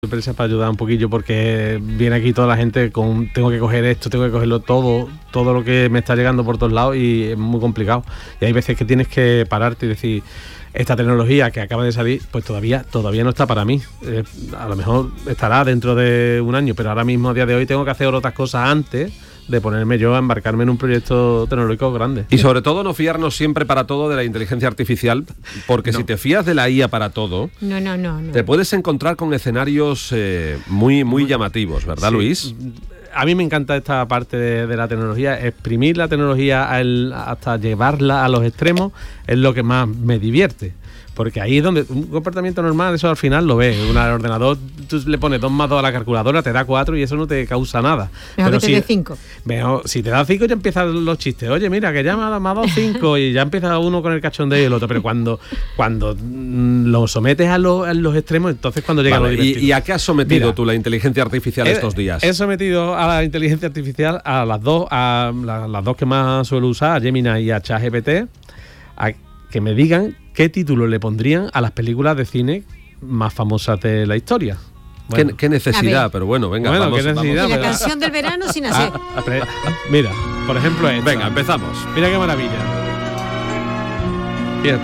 empresa para ayudar un poquillo, porque viene aquí toda la gente con tengo que coger esto, tengo que cogerlo todo lo que me está llegando por todos lados y es muy complicado. Y hay veces que tienes que pararte y decir, esta tecnología que acaba de salir, pues todavía no está para mí. A lo mejor estará dentro de un año, pero ahora mismo, a día de hoy, tengo que hacer otras cosas antes de ponerme yo a embarcarme en un proyecto tecnológico grande. Y sobre todo no fiarnos siempre para todo de la inteligencia artificial, porque si te fías de la IA para todo, no. te puedes encontrar con escenarios muy llamativos, ¿verdad, sí, Luis? A mí me encanta esta parte de la tecnología, exprimir la tecnología hasta llevarla a los extremos es lo que más me divierte. Porque ahí es donde un comportamiento normal, eso al final lo ves. Un ordenador, tú le pones 2 más 2 a la calculadora, te da 4 y eso no te causa nada. Mejor que te dé 5. Si te da 5 ya empiezan los chistes. Oye, mira, que ya me ha dado 5 y ya empieza uno con el cachondeo y el otro. Pero cuando lo sometes a los extremos, entonces cuando llega lo divertido. ¿Y a qué has sometido tú la inteligencia artificial estos días? He sometido a la inteligencia artificial a las dos que más suelo usar, a Gemini y a ChatGPT, a que me digan qué título le pondrían a las películas de cine más famosas de la historia. Bueno, ¿Qué necesidad? Pero bueno, venga, vamos. ¿qué necesidad? Y la canción del verano sin hacer. Mira, por ejemplo esta. Venga, empezamos. Mira qué maravilla. Fíjate.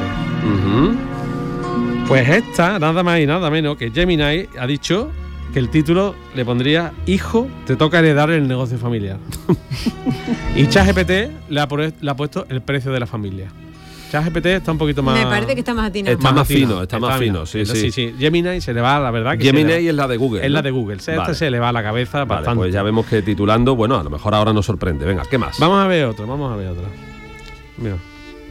Pues esta, nada más y nada menos que Gemini ha dicho que el título le pondría Hijo, te toca heredar el negocio familiar. Y ChatGPT le ha puesto el precio de la familia. ChatGPT está un poquito más... Me parece que está más atinado. Está más fino, sí. Gemini se le va, la verdad que Gemini es la de Google, es ¿no? la de Google. Vale. Se le va a la cabeza bastante. Pues ya vemos que titulando, bueno, a lo mejor ahora nos sorprende. Venga, ¿qué más? Vamos a ver otro. Mira.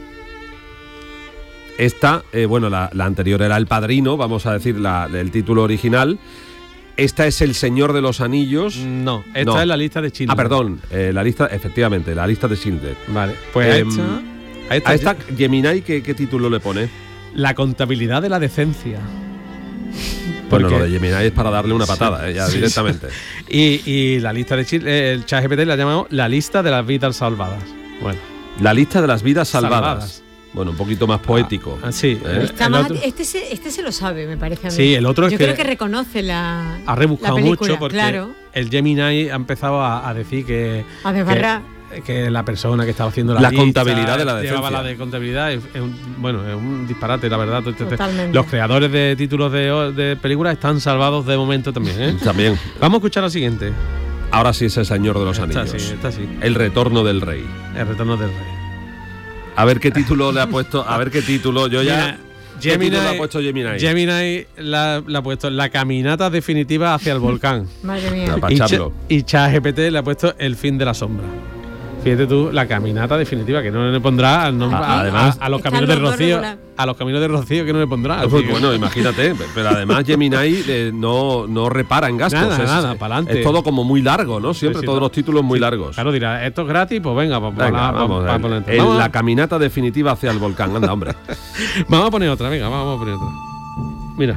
Esta, la anterior era El Padrino, vamos a decir el título original. Esta es El Señor de los Anillos. No, esta es La Lista de Schindler. Perdón, la lista de Schindler. Vale, pues a esta Gemini, ¿qué título le pone? La contabilidad de la decencia. Bueno, lo de Gemini es para darle una patada, directamente. Y la lista de Chile, el ChatGPT la ha llamado La Lista de las Vidas Salvadas. Bueno. La Lista de las Vidas Salvadas. Bueno, un poquito más poético. Sí. Este se lo sabe, me parece a mí. Sí, el otro Yo creo que reconoce la ha rebuscado la película, mucho porque el Gemini ha empezado a decir que... A desbarrar. Que la persona que estaba haciendo la contabilidad de la decencia. Llevaba la de contabilidad. Es un disparate, la verdad. Totalmente. Los creadores de títulos de películas están salvados de momento también, ¿eh? También. Vamos a escuchar la siguiente. Ahora sí es El Señor de los Anillos. Esta sí. El Retorno del Rey. El Retorno del Rey. A ver qué título le ha puesto. A ver qué título. Yo ya. Gemini le ha puesto Gemini. Gemini le ha puesto La caminata definitiva hacia el volcán. Madre mía. Y ChatGPT le ha puesto El fin de la sombra. Fíjate tú, la caminata definitiva, que no le pondrá al nombre, además, a los caminos de Rocío. A los caminos de Rocío que no le pondrá. Pues bueno, imagínate. Pero además Gemini no repara en gastos. Nada, para adelante. Es todo como muy largo, ¿no? Siempre todos los títulos muy largos. Claro, dirá, esto es gratis, pues venga, vamos. La caminata definitiva hacia el volcán. Anda, hombre. Vamos a poner otra, Mira.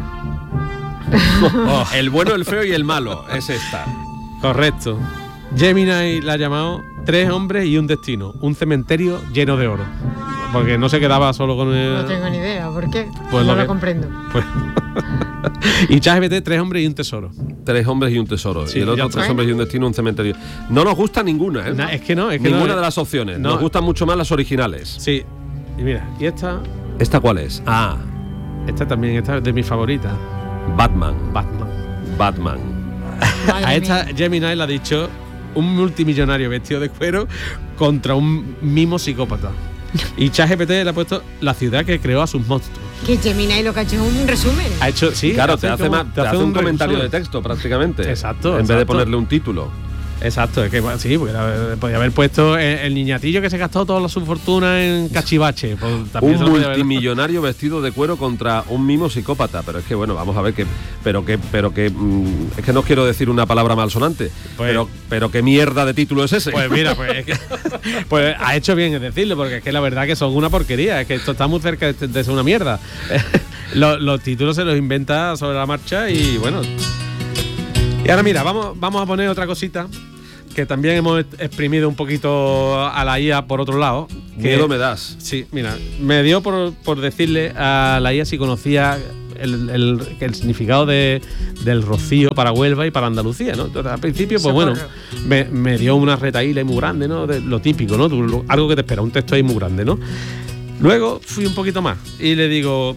El bueno, el feo y el malo. Es esta. Correcto. Gemini la ha llamado 3 hombres y un destino, un cementerio lleno de oro. Porque no se quedaba solo con el... No tengo ni idea, ¿por qué? Pues no lo comprendo. Pues y ChatGPT, 3 hombres y un tesoro. 3 hombres y un tesoro. Sí, y el otro 3 hombres y un destino, un cementerio. No nos gusta ninguna, ¿eh? Es que no. Ninguna de las opciones. Nos gustan mucho más las originales. Sí. Y mira, ¿y esta? ¿Esta cuál es? Esta también, esta es de mis favoritas. Batman. A esta Gemini le ha dicho un multimillonario vestido de cuero contra un mimo psicópata. Y ChatGPT le ha puesto La ciudad que creó a sus monstruos. Que Gemini lo que ha hecho es un resumen. Ha hecho, sí. Claro, te hace un comentario de texto prácticamente. Exacto. En vez de ponerle un título. Exacto, es que sí, porque podía haber puesto el niñatillo que se gastó toda su fortuna en cachivache. Pues, un multimillonario vestido de cuero contra un mimo psicópata. Pero es que bueno, vamos a ver pero que es que no quiero decir una palabra malsonante. Pero qué mierda de título es ese. Pues mira, pues ha hecho bien en decirlo, porque es que la verdad que son una porquería. Es que esto está muy cerca de ser una mierda. Los títulos se los inventa sobre la marcha y bueno. Y ahora mira, vamos a poner otra cosita que también hemos exprimido un poquito a la IA por otro lado. Miedo me das. Sí, mira, me dio por decirle a la IA si conocía el significado del rocío para Huelva y para Andalucía, ¿no? Entonces, al principio, pues bueno, me dio una retaíla muy grande, ¿no? De lo típico, ¿no? Algo que te espera, un texto ahí muy grande, ¿no? Luego fui un poquito más y le digo,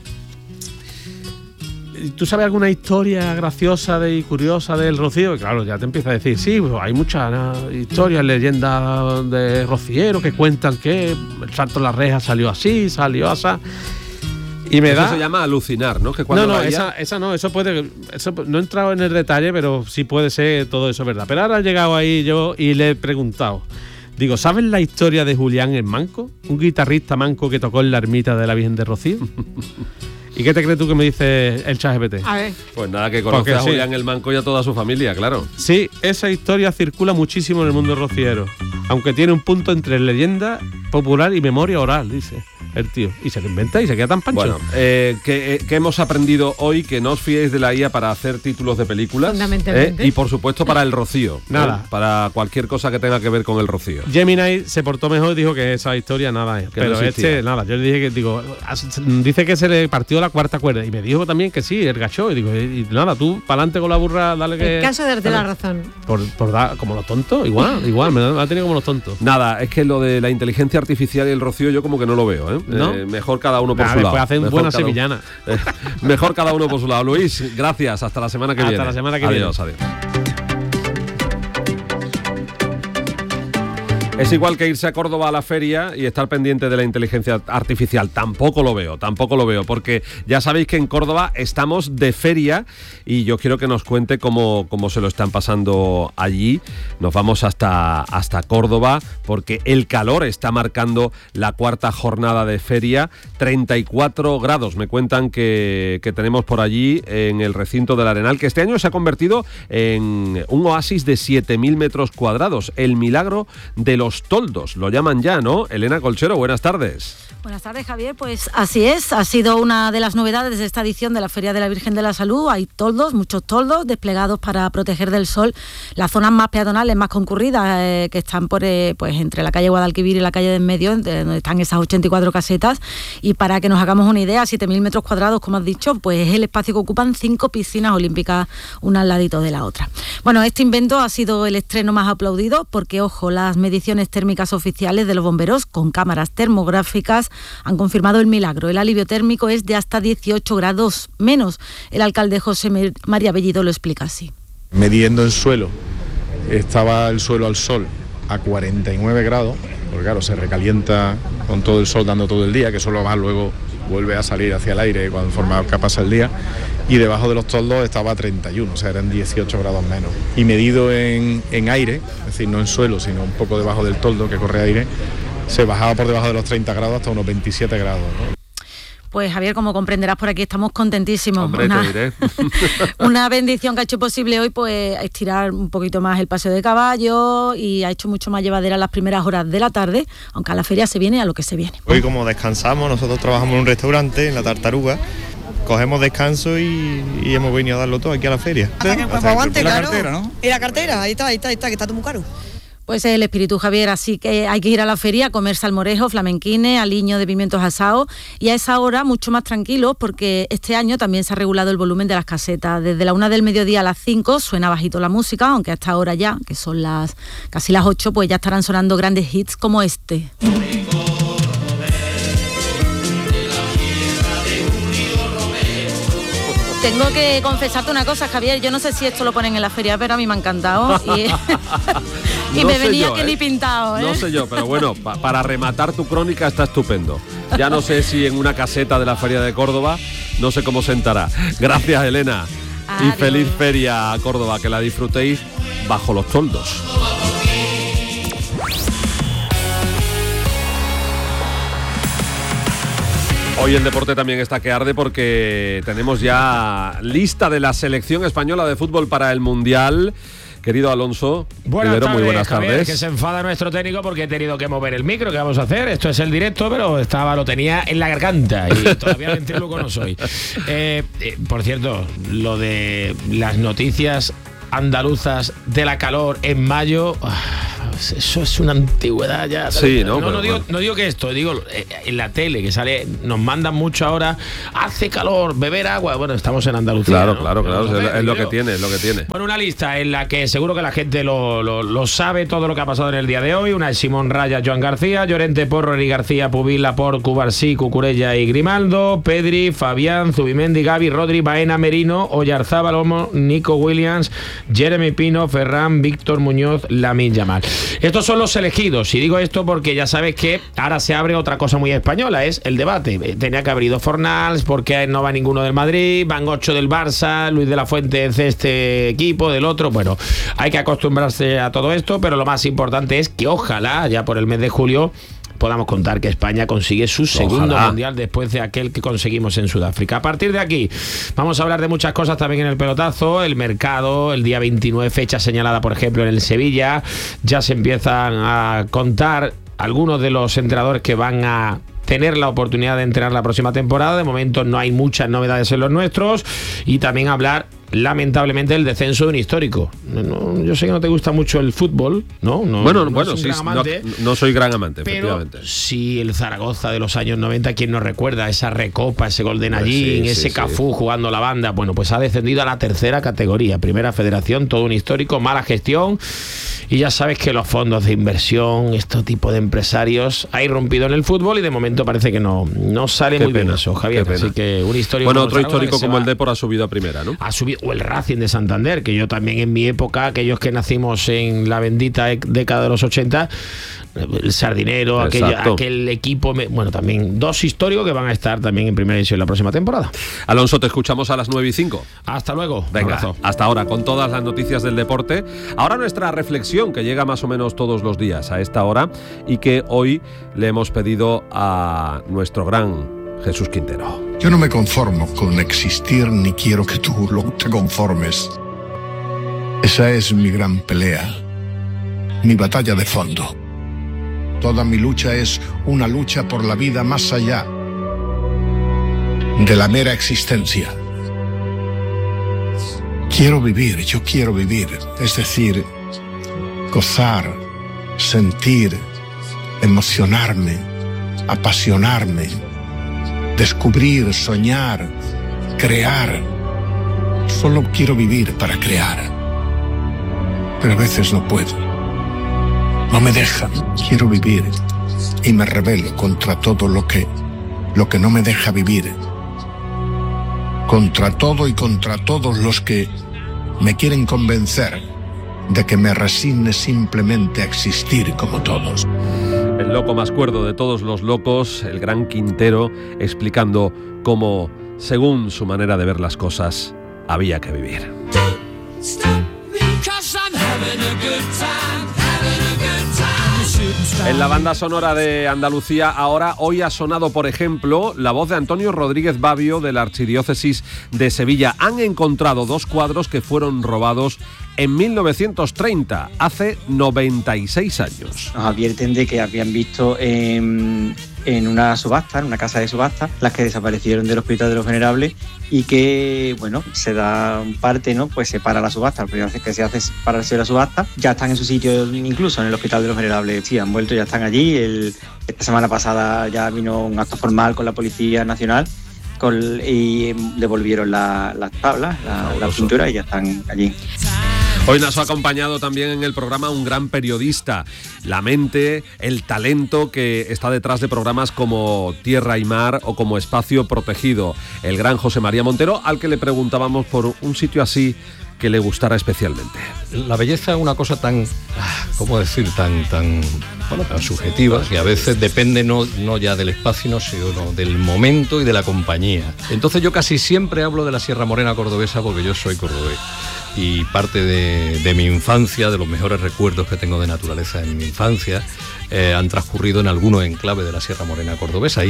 ¿tú sabes alguna historia graciosa y curiosa del Rocío? Y claro, ya te empieza a decir, sí, pues hay muchas historias, leyendas de rocieros que cuentan que el salto en la reja salió así, salió así. Y me eso se llama alucinar, ¿no? Que cuando esa no, eso no he entrado en el detalle, pero sí puede ser todo eso verdad. Pero ahora he llegado ahí yo y le he preguntado, digo, ¿sabes la historia de Julián el Manco? Un guitarrista manco que tocó en la ermita de la Virgen de Rocío. ¿Y qué te crees tú que me dice el ChatGPT? A ver. Pues nada, que conoce a Julián el Manco y a toda su familia, claro. Sí, esa historia circula muchísimo en el mundo rociero, aunque tiene un punto entre leyenda popular y memoria oral, dice el tío. Y se lo inventa y se queda tan pancho. Bueno, que hemos aprendido hoy que no os fiéis de la IA para hacer títulos de películas. Fundamentalmente. Y por supuesto para el Rocío. Nada. Para cualquier cosa que tenga que ver con el Rocío. Gemini se portó mejor y dijo que esa historia nada es. Pero no nada. Yo le dije que, dice que se le partió la cuarta cuerda. Y me dijo también que sí, el gachó. Y digo, y nada, tú para adelante con la burra, dale que. El caso de darte la razón. Por dar como los tontos, igual, me ha tenido como los tontos. Nada, es que lo de la inteligencia artificial y el Rocío yo como que no lo veo, ¿eh? ¿No? Mejor cada uno por su lado. Después hacen buena sevillana. Mejor cada uno por su lado. Luis, gracias. Hasta la semana que viene. Hasta la semana que viene. Adiós. Es igual que irse a Córdoba a la feria y estar pendiente de la inteligencia artificial. Tampoco lo veo, porque ya sabéis que en Córdoba estamos de feria y yo quiero que nos cuente cómo se lo están pasando allí. Nos vamos hasta Córdoba porque el calor está marcando la cuarta jornada de feria. 34 grados, me cuentan que tenemos por allí en el recinto del Arenal, que este año se ha convertido en un oasis de 7.000 metros cuadrados. El milagro de los toldos, lo llaman ya, ¿no? Elena Colchero, buenas tardes. Buenas tardes, Javier. Pues así es, ha sido una de las novedades de esta edición de la Feria de la Virgen de la Salud. Hay toldos, muchos toldos desplegados para proteger del sol las zonas más peatonales, más concurridas, que están pues entre la calle Guadalquivir y la calle de en medio, donde están esas 84 casetas. Y para que nos hagamos una idea, 7.000 metros cuadrados, como has dicho, pues es el espacio que ocupan 5 piscinas olímpicas, una al ladito de la otra. Bueno, este invento ha sido el estreno más aplaudido porque, ojo, las mediciones térmicas oficiales de los bomberos con cámaras termográficas han confirmado el milagro. El alivio térmico es de hasta 18 grados menos. El alcalde José María Bellido lo explica así. Midiendo el suelo, estaba el suelo al sol a 49 grados, porque claro, se recalienta con todo el sol dando todo el día, que solo va luego vuelve a salir hacia el aire cuando forma que pasa el día, y debajo de los toldos estaba a 31, o sea, eran 18 grados menos. Y medido en aire, es decir, no en suelo, sino un poco debajo del toldo que corre aire, se bajaba por debajo de los 30 grados hasta unos 27 grados, ¿no? Pues Javier, como comprenderás, por aquí estamos contentísimos. Hombre, te diré. Una bendición que ha hecho posible hoy, pues estirar un poquito más el paseo de caballo y ha hecho mucho más llevadera las primeras horas de la tarde, aunque a la feria se viene a lo que se viene. Hoy como descansamos, nosotros trabajamos en un restaurante, en La Tartaruga, cogemos descanso y hemos venido a darlo todo aquí a la feria. Hasta que aguante, claro. Cartera, ¿no? Y la cartera, ahí está, que está todo muy caro. Pues es el espíritu, Javier, así que hay que ir a la feria a comer salmorejo, flamenquines, aliño de pimientos asados y a esa hora mucho más tranquilos porque este año también se ha regulado el volumen de las casetas. Desde la 1 del mediodía a las 5 suena bajito la música, aunque hasta ahora ya, que son casi las 8, pues ya estarán sonando grandes hits como este. Tengo que confesarte una cosa, Javier, yo no sé si esto lo ponen en la feria, pero a mí me ha encantado y no me venía yo, que ni pintado, ¿eh? No sé yo, pero bueno, para rematar tu crónica está estupendo. Ya no sé si en una caseta de la Feria de Córdoba, no sé cómo sentará. Gracias, Elena. Adiós. Y feliz feria a Córdoba, que la disfrutéis bajo los toldos. Hoy el deporte también está que arde porque tenemos ya lista de la selección española de fútbol para el Mundial. Querido Alonso, primero, muy buenas tardes. Javier, que se enfada nuestro técnico porque he tenido que mover el micro. ¿Qué vamos a hacer? Esto es el directo, pero lo tenía en la garganta y todavía ventríloco no soy. Por cierto, lo de las noticias andaluzas de la calor en mayo, eso es una antigüedad ya. Sí, ¿no? No digo que esto, digo en la tele que sale, nos mandan mucho ahora, hace calor, beber agua. Bueno, estamos en Andalucía. Claro, ¿no? claro, es lo que tiene, Bueno, una lista en la que seguro que la gente lo sabe todo lo que ha pasado en el día de hoy. Una es Simón Raya, Joan García, Llorente, Porro, Eri García, Pubil, Laporte, Cubarsí, Cucurella y Grimaldo, Pedri, Fabián, Zubimendi, Gavi, Rodri, Baena, Merino, Oyarzábal, Olmo, Nico Williams, Jeremy Pino, Ferran, Víctor Muñoz, Lamine Yamal. Estos son los elegidos, y digo esto porque ya sabes que ahora se abre otra cosa muy española, es el debate. Tenía que haber ido Fornals, porque no va ninguno del Madrid, van 8 del Barça, Luis de la Fuente de este equipo, del otro. Bueno, hay que acostumbrarse a todo esto, pero lo más importante es que ojalá ya por el mes de julio podamos contar que España consigue su segundo mundial después de aquel que conseguimos en Sudáfrica. A partir de aquí vamos a hablar de muchas cosas también en el pelotazo, el mercado, el día 29, fecha señalada por ejemplo en el Sevilla, ya se empiezan a contar algunos de los entrenadores que van a tener la oportunidad de entrenar la próxima temporada. De momento no hay muchas novedades en los nuestros, y también hablar lamentablemente el descenso de un histórico. Yo sé que no te gusta mucho el fútbol, ¿no? Sí, no soy gran amante, pero efectivamente. Sí, el Zaragoza de los años 90, ¿quién nos recuerda? Esa recopa, ese gol de Nallín, ese Cafú jugando la banda. Bueno, pues ha descendido a la tercera categoría, primera federación, todo un histórico, mala gestión. Y ya sabes que los fondos de inversión, este tipo de empresarios, ha irrumpido en el fútbol y de momento parece que no sale muy bien eso, Javier. Así que un histórico. Bueno, otro histórico como el Depor ha subido a primera, ¿no? Ha subido, o el Racing de Santander, que yo también en mi época, aquellos que nacimos en la bendita década de los 80, el Sardinero, aquel equipo, bueno, también dos históricos que van a estar también en primera división la próxima temporada. Alonso, te escuchamos a las 9:05. Hasta luego. Venga, hasta ahora, con todas las noticias del deporte. Ahora nuestra reflexión, que llega más o menos todos los días a esta hora, y que hoy le hemos pedido a nuestro gran Jesús Quintero. Yo no me conformo con existir, ni quiero que tú te conformes. Esa es mi gran pelea, mi batalla de fondo. Toda mi lucha es una lucha por la vida más allá de la mera existencia. Quiero vivir, yo quiero vivir, es decir, gozar, sentir, emocionarme, apasionarme, descubrir, soñar, crear. Solo quiero vivir para crear, pero a veces no puedo. No me dejan, quiero vivir y me rebelo contra todo lo que no me deja vivir. Contra todo y contra todos los que me quieren convencer de que me resigne simplemente a existir como todos. El loco más cuerdo de todos los locos, el gran Quintero, explicando cómo, según su manera de ver las cosas, había que vivir. En la banda sonora de Andalucía hoy ha sonado, por ejemplo, la voz de Antonio Rodríguez Babio de la Archidiócesis de Sevilla. Han encontrado 2 cuadros que fueron robados en 1930, hace 96 años. Nos advierten de que habían visto en una subasta, en una casa de subasta, las que desaparecieron del Hospital de los Venerables, y que, bueno, se da parte, ¿no? Pues se para la subasta. La primera vez que se hace pararse la subasta, ya están en su sitio, incluso en el Hospital de los Venerables. Sí, han vuelto, ya están allí. Esta semana pasada ya vino un acto formal con la Policía Nacional y devolvieron las tablas, la pintura, y ya están allí. Hoy nos ha acompañado también en el programa un gran periodista, la mente, el talento que está detrás de programas como Tierra y Mar o como Espacio Protegido, el gran José María Montero, al que le preguntábamos por un sitio así que le gustara especialmente. La belleza es una cosa tan subjetiva, que a veces depende no ya del espacio, sino del momento y de la compañía. Entonces yo casi siempre hablo de la Sierra Morena cordobesa porque yo soy cordobés. Y parte de mi infancia, de los mejores recuerdos que tengo de naturaleza en mi infancia, han transcurrido en algunos enclaves de la Sierra Morena cordobesa.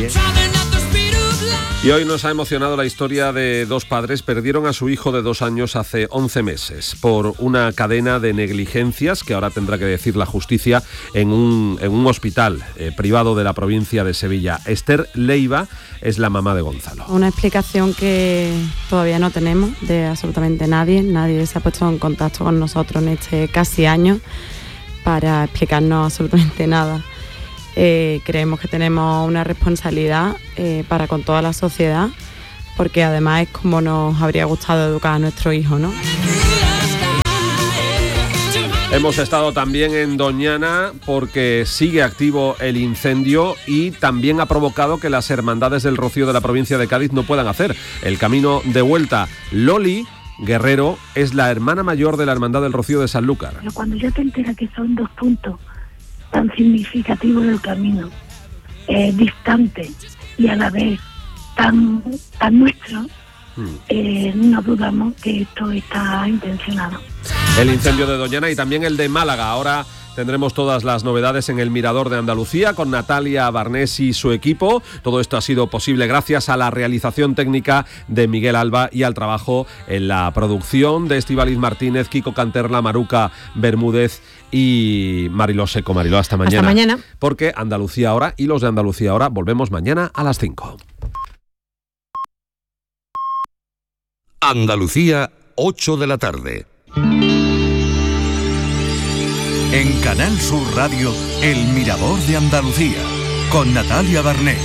Y hoy nos ha emocionado la historia de 2 padres. Perdieron a su hijo de 2 años hace 11 meses por una cadena de negligencias que ahora tendrá que decir la justicia en un hospital privado de la provincia de Sevilla. Esther Leiva es la mamá de Gonzalo. Una explicación que todavía no tenemos de absolutamente nadie. Nadie se ha puesto en contacto con nosotros en este casi año. para explicarnos absolutamente nada. Creemos que tenemos una responsabilidad para con toda la sociedad, porque además es como nos habría gustado educar a nuestro hijo, ¿no? Hemos estado también en Doñana porque sigue activo el incendio y también ha provocado que las hermandades del Rocío de la provincia de Cádiz no puedan hacer el camino de vuelta. Loli Guerrero es la hermana mayor de la Hermandad del Rocío de Sanlúcar. Pero cuando ya te enteras que son 2 puntos tan significativos del camino, distantes y a la vez tan nuestros, no dudamos que esto está intencionado. El incendio de Doñana y también el de Málaga. Ahora tendremos todas las novedades en el Mirador de Andalucía con Natalia Barnés y su equipo. Todo esto ha sido posible gracias a la realización técnica de Miguel Alba y al trabajo en la producción de Estíbaliz Martínez, Kiko Canterla, Maruca Bermúdez y Mariló Seco. Mariló, hasta mañana. Hasta mañana. Porque Andalucía Ahora y los de Andalucía Ahora volvemos mañana a las 5. Andalucía, 8 de la tarde. En Canal Sur Radio, El Mirador de Andalucía, con Natalia Barnés.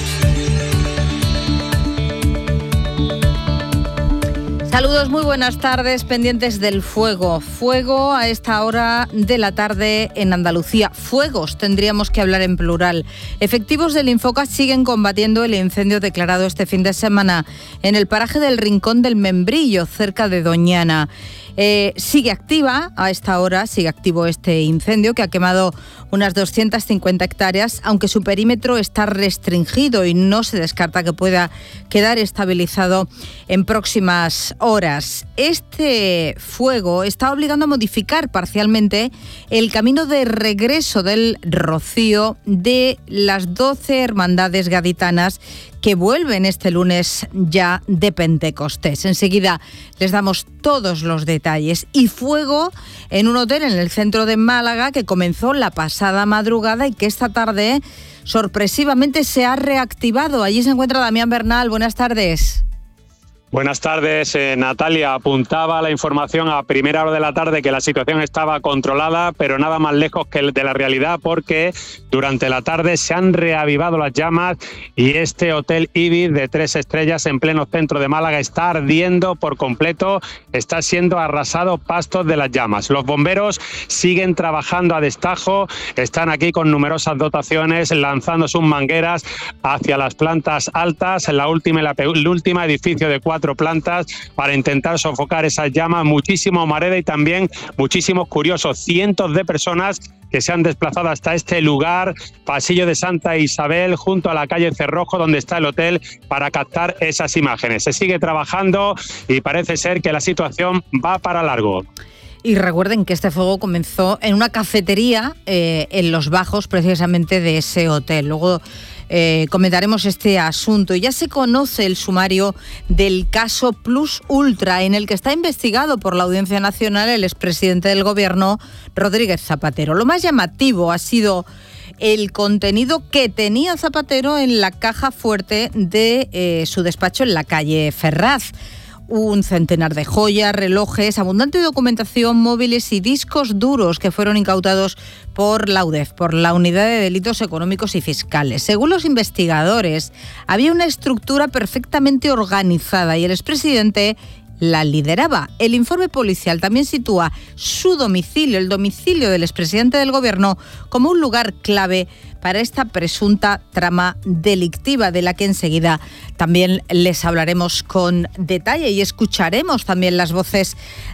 Saludos, muy buenas tardes, pendientes del fuego. Fuego a esta hora de la tarde en Andalucía. Fuegos, tendríamos que hablar en plural. Efectivos del Infoca siguen combatiendo el incendio declarado este fin de semana en el paraje del Rincón del Membrillo, cerca de Doñana. Sigue activa a esta hora, sigue activo este incendio que ha quemado unas 250 hectáreas, aunque su perímetro está restringido y no se descarta que pueda quedar estabilizado en próximas horas. Este fuego está obligando a modificar parcialmente el camino de regreso del Rocío de las 12 hermandades gaditanas que vuelven este lunes ya de Pentecostés. Enseguida les damos todos los detalles. Y fuego en un hotel en el centro de Málaga que comenzó la pasada madrugada y que esta tarde sorpresivamente se ha reactivado. Allí se encuentra Damián Bernal. Buenas tardes. Buenas tardes, Natalia. Apuntaba la información a primera hora de la tarde que la situación estaba controlada, pero nada más lejos que de la realidad, porque durante la tarde se han reavivado las llamas y este hotel Ibis de 3 estrellas en pleno centro de Málaga está ardiendo por completo, está siendo arrasado pastos de las llamas. Los bomberos siguen trabajando a destajo, están aquí con numerosas dotaciones, lanzando sus mangueras hacia las plantas altas, el último edificio de 4 plantas para intentar sofocar esas llamas. Muchísimo humareda y también muchísimos curiosos, cientos de personas que se han desplazado hasta este lugar, pasillo de Santa Isabel, junto a la calle Cerrojo, donde está el hotel, para captar esas imágenes. Se sigue trabajando y parece ser que la situación va para largo. Y recuerden que este fuego comenzó en una cafetería en los bajos precisamente de ese hotel. Luego comentaremos este asunto. Ya se conoce el sumario del caso Plus Ultra, en el que está investigado por la Audiencia Nacional el expresidente del Gobierno, Rodríguez Zapatero. Lo más llamativo ha sido el contenido que tenía Zapatero en la caja fuerte de su despacho en la calle Ferraz. Un centenar de joyas, relojes, abundante documentación, móviles y discos duros que fueron incautados por la UDEF, por la Unidad de Delitos Económicos y Fiscales. Según los investigadores, había una estructura perfectamente organizada y el expresidente la lideraba. El informe policial también sitúa su domicilio, el domicilio del expresidente del Gobierno, como un lugar clave para esta presunta trama delictiva, de la que enseguida también les hablaremos con detalle y escucharemos también las voces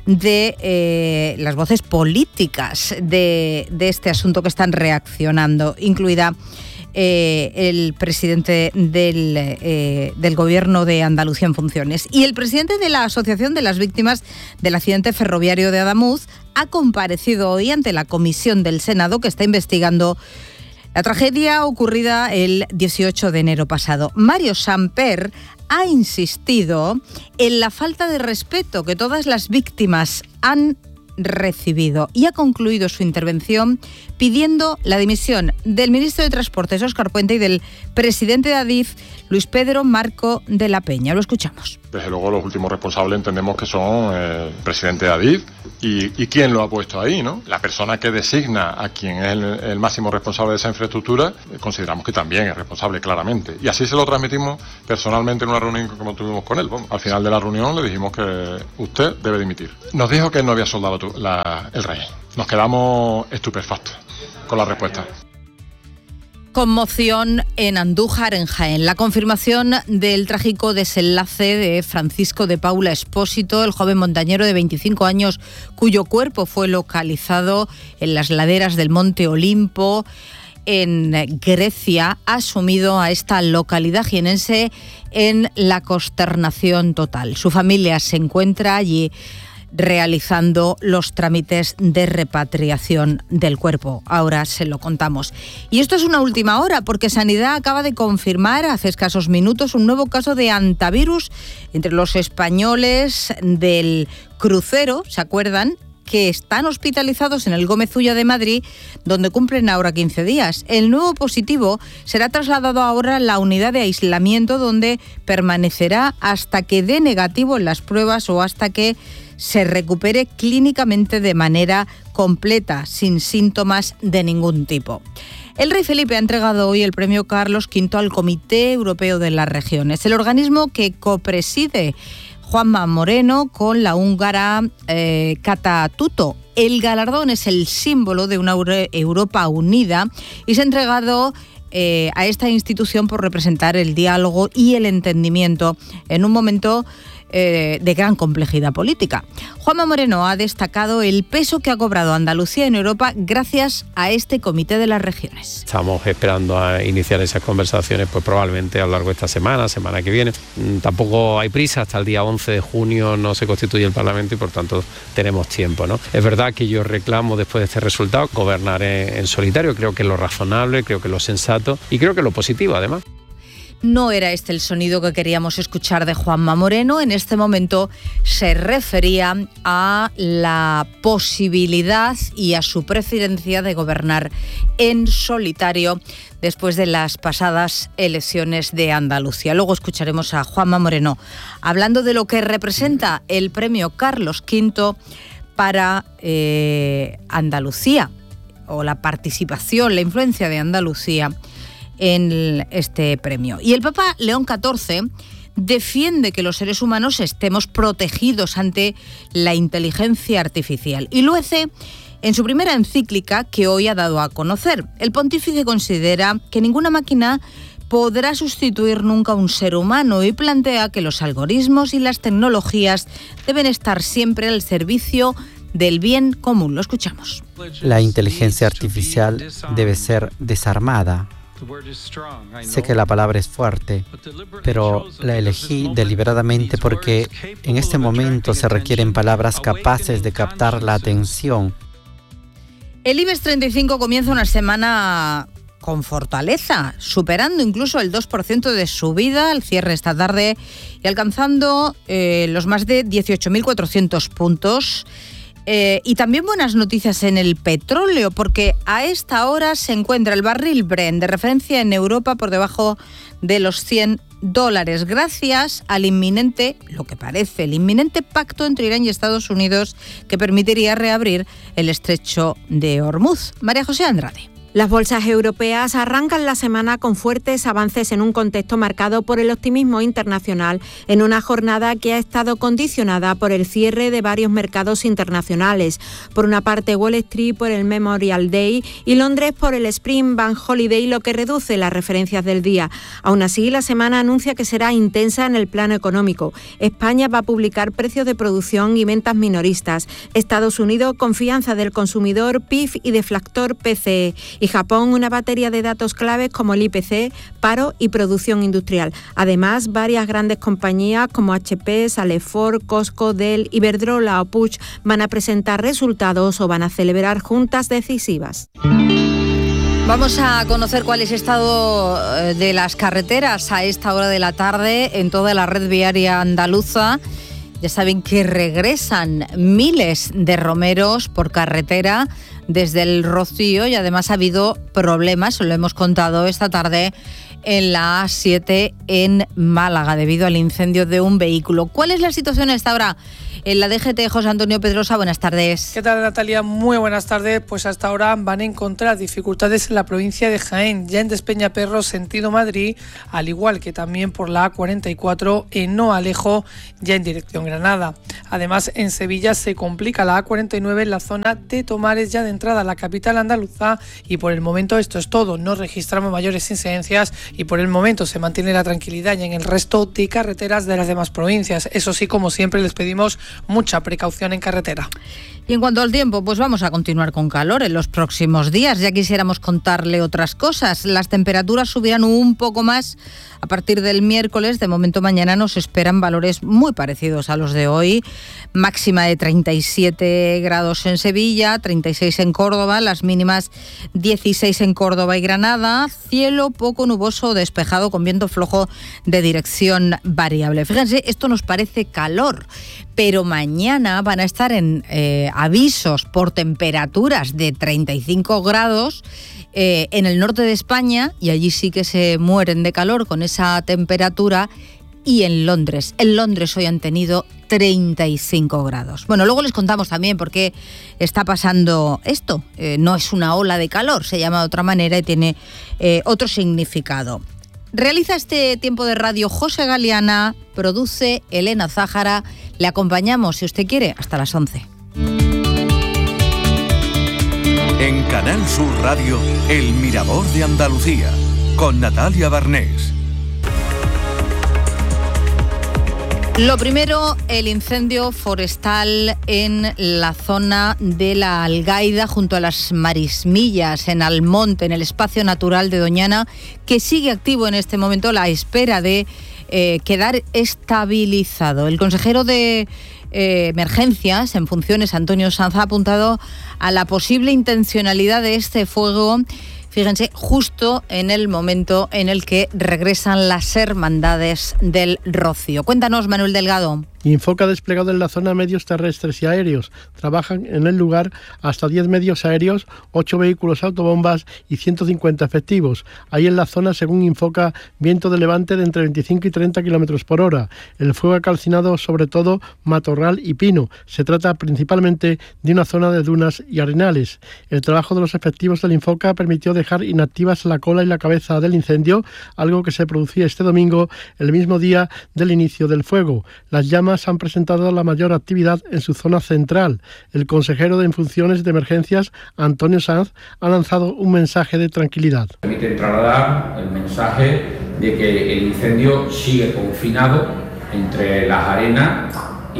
las voces políticas de este asunto que están reaccionando, incluida el presidente del Gobierno de Andalucía en funciones. Y el presidente de la Asociación de las Víctimas del Accidente Ferroviario de Adamuz ha comparecido hoy ante la comisión del Senado que está investigando la tragedia ocurrida el 18 de enero pasado. Mario Samper ha insistido en la falta de respeto que todas las víctimas han recibido y ha concluido su intervención pidiendo la dimisión del ministro de Transportes, Óscar Puente, y del presidente de Adif, Luis Pedro Marco de la Peña. Lo escuchamos. Desde luego los últimos responsables entendemos que son el presidente de Adif y quién lo ha puesto ahí, ¿no? La persona que designa a quien es el máximo responsable de esa infraestructura, consideramos que también es responsable claramente. Y así se lo transmitimos personalmente en una reunión que tuvimos con él. Bueno, al final de la reunión le dijimos que usted debe dimitir. Nos dijo que no había soldado el rey. Nos quedamos estupefactos con la respuesta. Conmoción en Andújar, en Jaén. La confirmación del trágico desenlace de Francisco de Paula Espósito, el joven montañero de 25 años cuyo cuerpo fue localizado en las laderas del Monte Olimpo, en Grecia, ha sumido a esta localidad jienense en la consternación total. Su familia se encuentra allí realizando los trámites de repatriación del cuerpo. Ahora se lo contamos. Y esto es una última hora, porque Sanidad acaba de confirmar hace escasos minutos un nuevo caso de hantavirus entre los españoles del crucero, ¿se acuerdan?, que están hospitalizados en el Gómez Ulla de Madrid, donde cumplen ahora 15 días. El nuevo positivo será trasladado ahora a la unidad de aislamiento, donde permanecerá hasta que dé negativo en las pruebas o hasta que se recupere clínicamente de manera completa, sin síntomas de ningún tipo. El rey Felipe ha entregado hoy el premio Carlos V al Comité Europeo de las Regiones, el organismo que copreside Juanma Moreno con la húngara Kata Tutto. El galardón es el símbolo de una Europa unida y se ha entregado a esta institución por representar el diálogo y el entendimiento en un momento de gran complejidad política. Juanma Moreno ha destacado el peso que ha cobrado Andalucía en Europa gracias a este Comité de las Regiones. Estamos esperando a iniciar esas conversaciones pues probablemente a lo largo de esta semana que viene. Tampoco hay prisa, hasta el día 11 de junio no se constituye el Parlamento y por tanto tenemos tiempo, ¿no? Es verdad que yo reclamo después de este resultado gobernar en solitario, creo que es lo razonable, creo que es lo sensato y creo que es lo positivo además. No era este el sonido que queríamos escuchar de Juanma Moreno. En este momento se refería a la posibilidad y a su preferencia de gobernar en solitario después de las pasadas elecciones de Andalucía. Luego escucharemos a Juanma Moreno hablando de lo que representa el premio Carlos V para Andalucía, o la participación, la influencia de Andalucía en este premio. Y el Papa León XIV defiende que los seres humanos estemos protegidos ante la inteligencia artificial y lo hace en su primera encíclica que hoy ha dado a conocer. El pontífice considera que ninguna máquina podrá sustituir nunca a un ser humano y plantea que los algoritmos y las tecnologías deben estar siempre al servicio del bien común. Lo escuchamos. La inteligencia artificial debe ser desarmada. Sé que la palabra es fuerte, pero la elegí deliberadamente porque en este momento se requieren palabras capaces de captar la atención. El IBEX 35 comienza una semana con fortaleza, superando incluso el 2% de subida al cierre esta tarde y alcanzando los más de 18.400 puntos. Y también buenas noticias en el petróleo, porque a esta hora se encuentra el barril Brent de referencia en Europa por debajo de los $100, gracias al lo que parece, el inminente pacto entre Irán y Estados Unidos que permitiría reabrir el estrecho de Hormuz. María José Andrade. Las bolsas europeas arrancan la semana con fuertes avances en un contexto marcado por el optimismo internacional, en una jornada que ha estado condicionada por el cierre de varios mercados internacionales. Por una parte, Wall Street por el Memorial Day y Londres por el Spring Bank Holiday, lo que reduce las referencias del día. Aún así, la semana anuncia que será intensa en el plano económico. España va a publicar precios de producción y ventas minoristas. Estados Unidos, confianza del consumidor, PIB y deflactor PCE. Y Japón, una batería de datos claves como el IPC, paro y producción industrial. Además, varias grandes compañías como HP, Salesforce, Costco, Dell, Iberdrola o Puig van a presentar resultados o van a celebrar juntas decisivas. Vamos a conocer cuál es el estado de las carreteras a esta hora de la tarde en toda la red viaria andaluza. Ya saben que regresan miles de romeros por carretera desde el Rocío y además ha habido problemas, lo hemos contado esta tarde, en la A7 en Málaga debido al incendio de un vehículo. ¿Cuál es la situación a esta hora en la DGT? José Antonio Pedrosa, buenas tardes. ¿Qué tal, Natalia? Muy buenas tardes. Pues hasta ahora van a encontrar dificultades en la provincia de Jaén, ya en Despeñaperro, sentido Madrid, al igual que también por la A44 en No Alejo, ya en dirección Granada. Además, en Sevilla se complica la A49 en la zona de Tomares, ya de entrada a la capital andaluza, y por el momento esto es todo. No registramos mayores incidencias y por el momento se mantiene la tranquilidad ya en el resto de carreteras de las demás provincias. Eso sí, como siempre, les pedimos mucha precaución en carretera. Y en cuanto al tiempo, pues vamos a continuar con calor en los próximos días. Ya quisiéramos contarle otras cosas. Las temperaturas subirán un poco más a partir del miércoles. De momento mañana nos esperan valores muy parecidos a los de hoy. Máxima de 37 grados en Sevilla, 36 en Córdoba, las mínimas 16 en Córdoba y Granada. Cielo poco nuboso, despejado, con viento flojo de dirección variable. Fíjense, esto nos parece calor, pero mañana van a estar en avisos por temperaturas de 35 grados en el norte de España, y allí sí que se mueren de calor con esa temperatura, y en Londres. En Londres hoy han tenido 35 grados. Bueno, luego les contamos también por qué está pasando esto. No es una ola de calor, se llama de otra manera y tiene otro significado. Realiza este tiempo de radio José Galeana, produce Elena Zájara. Le acompañamos, si usted quiere, hasta las 11. En Canal Sur Radio, El Mirador de Andalucía, con Natalia Barnés. Lo primero, el incendio forestal en la zona de la Algaida, junto a las Marismillas, en Almonte, en el espacio natural de Doñana, que sigue activo en este momento a la espera de quedar estabilizado. El consejero de Emergencias en funciones, Antonio Sanz, ha apuntado a la posible intencionalidad de este fuego. Fíjense, justo en el momento en el que regresan las hermandades del Rocío. Cuéntanos, Manuel Delgado. Infoca ha desplegado en la zona medios terrestres y aéreos. Trabajan en el lugar hasta 10 medios aéreos, 8 vehículos autobombas y 150 efectivos. Hay en la zona, según Infoca, viento de levante de entre 25 y 30 kilómetros por hora. El fuego ha calcinado sobre todo matorral y pino. Se trata principalmente de una zona de dunas y arenales. El trabajo de los efectivos del Infoca permitió dejar inactivas la cola y la cabeza del incendio, algo que se producía este domingo, el mismo día del inicio del fuego. Las llamas han presentado la mayor actividad en su zona central. El consejero de funciones de emergencias, Antonio Sanz, ha lanzado un mensaje de tranquilidad. Permite trasladar el mensaje de que el incendio sigue confinado entre las arenas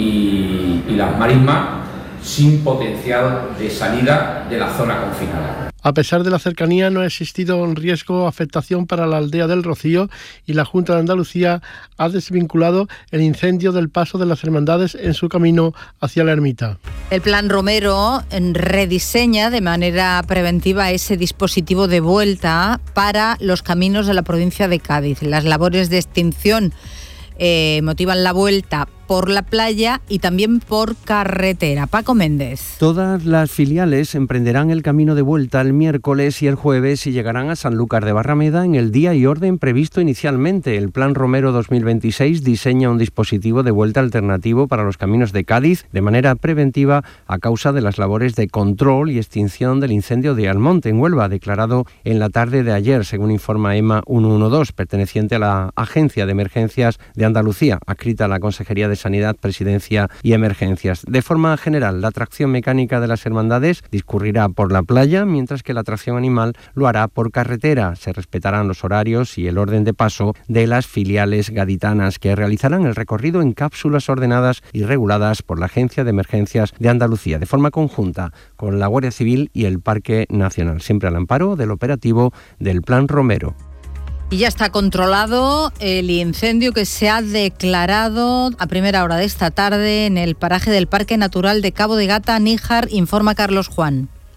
y las marismas, sin potencial de salida de la zona confinada. A pesar de la cercanía, no ha existido un riesgo o afectación para la aldea del Rocío, y la Junta de Andalucía ha desvinculado el incendio del paso de las hermandades en su camino hacia la ermita. El Plan Romero rediseña de manera preventiva ese dispositivo de vuelta para los caminos de la provincia de Cádiz. Las labores de extinción motivan la vuelta por la playa y también por carretera. Paco Méndez. Todas las filiales emprenderán el camino de vuelta el miércoles y el jueves y llegarán a Sanlúcar de Barrameda en el día y orden previsto inicialmente. El Plan Romero 2026 diseña un dispositivo de vuelta alternativo para los caminos de Cádiz de manera preventiva a causa de las labores de control y extinción del incendio de Almonte, en Huelva, declarado en la tarde de ayer, según informa EMA 112, perteneciente a la Agencia de Emergencias de Andalucía, adscrita a la Consejería de Sanidad, Presidencia y Emergencias. De forma general, la tracción mecánica de las hermandades discurrirá por la playa, mientras que la tracción animal lo hará por carretera. Se respetarán los horarios y el orden de paso de las filiales gaditanas, que realizarán el recorrido en cápsulas ordenadas y reguladas por la Agencia de Emergencias de Andalucía, de forma conjunta con la Guardia Civil y el Parque Nacional, siempre al amparo del operativo del Plan Romero. Y ya está controlado el incendio que se ha declarado a primera hora de esta tarde en el paraje del Parque Natural de Cabo de Gata, Níjar, informa Carlos Juan.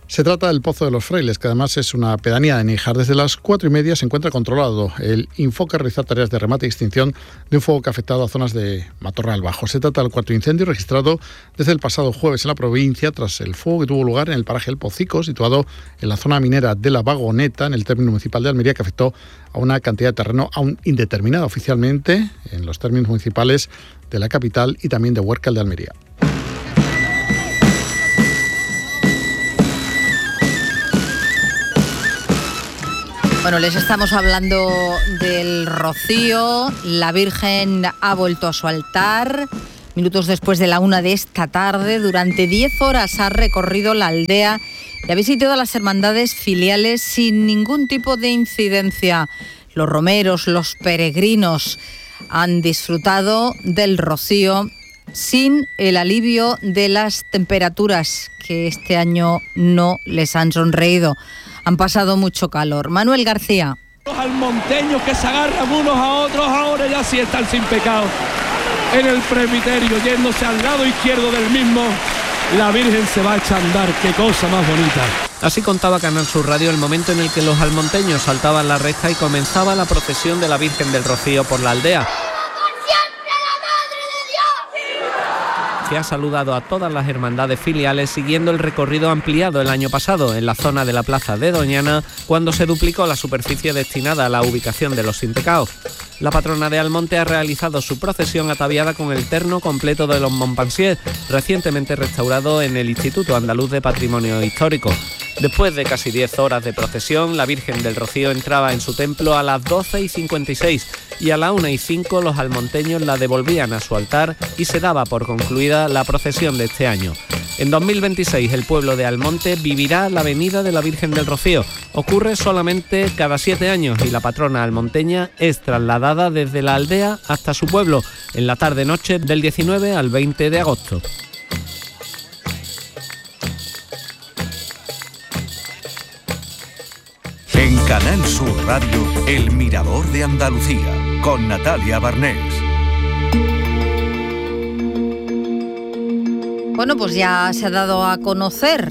Se trata del Pozo de los Frailes, que además es una pedanía de Níjar. Desde las 4:30 se encuentra controlado el Infoca a realizar tareas de remate y extinción de un fuego que ha afectado a zonas de Matorral Bajo. Se trata del cuarto incendio registrado desde el pasado jueves en la provincia, tras el fuego que tuvo lugar en el paraje El Pocico, situado en la zona minera de La Vagoneta, en el término municipal de Almería, que afectó a una cantidad de terreno aún indeterminada oficialmente en los términos municipales de la capital y también de Huércal de Almería. Bueno, les estamos hablando del rocío. La Virgen ha vuelto a su altar. Minutos después de la 1 de esta tarde, durante 10 horas ha recorrido la aldea y ha visitado a las hermandades filiales sin ningún tipo de incidencia. Los romeros, los peregrinos han disfrutado del rocío sin el alivio de las temperaturas que este año no les han sonreído. Han pasado mucho calor. Manuel García. Los almonteños que se agarran unos a otros ahora ya sí están sin pecado. En el presbiterio, yéndose al lado izquierdo del mismo, la Virgen se va a echar a andar. ¡Qué cosa más bonita! Así contaba Canal Sur Radio el momento en el que los almonteños saltaban la reja y comenzaba la procesión de la Virgen del Rocío por la aldea, que ha saludado a todas las hermandades filiales siguiendo el recorrido ampliado el año pasado en la zona de la plaza de Doñana, cuando se duplicó la superficie destinada a la ubicación de los sin pecado. La patrona de Almonte ha realizado su procesión ataviada con el terno completo de los Montpensier, recientemente restaurado en el Instituto Andaluz de Patrimonio Histórico. Después de casi 10 horas de procesión, la Virgen del Rocío entraba en su templo a las 12:56 y a las 1:05 los almonteños la devolvían a su altar y se daba por concluida la procesión de este año. En 2026 el pueblo de Almonte vivirá la venida de la Virgen del Rocío. Ocurre solamente cada 7 años y la patrona almonteña es trasladada desde la aldea hasta su pueblo en la tarde-noche del 19 al 20 de agosto. En Canal Sur Radio, El Mirador de Andalucía, con Natalia Barnés. Bueno, pues ya se ha dado a conocer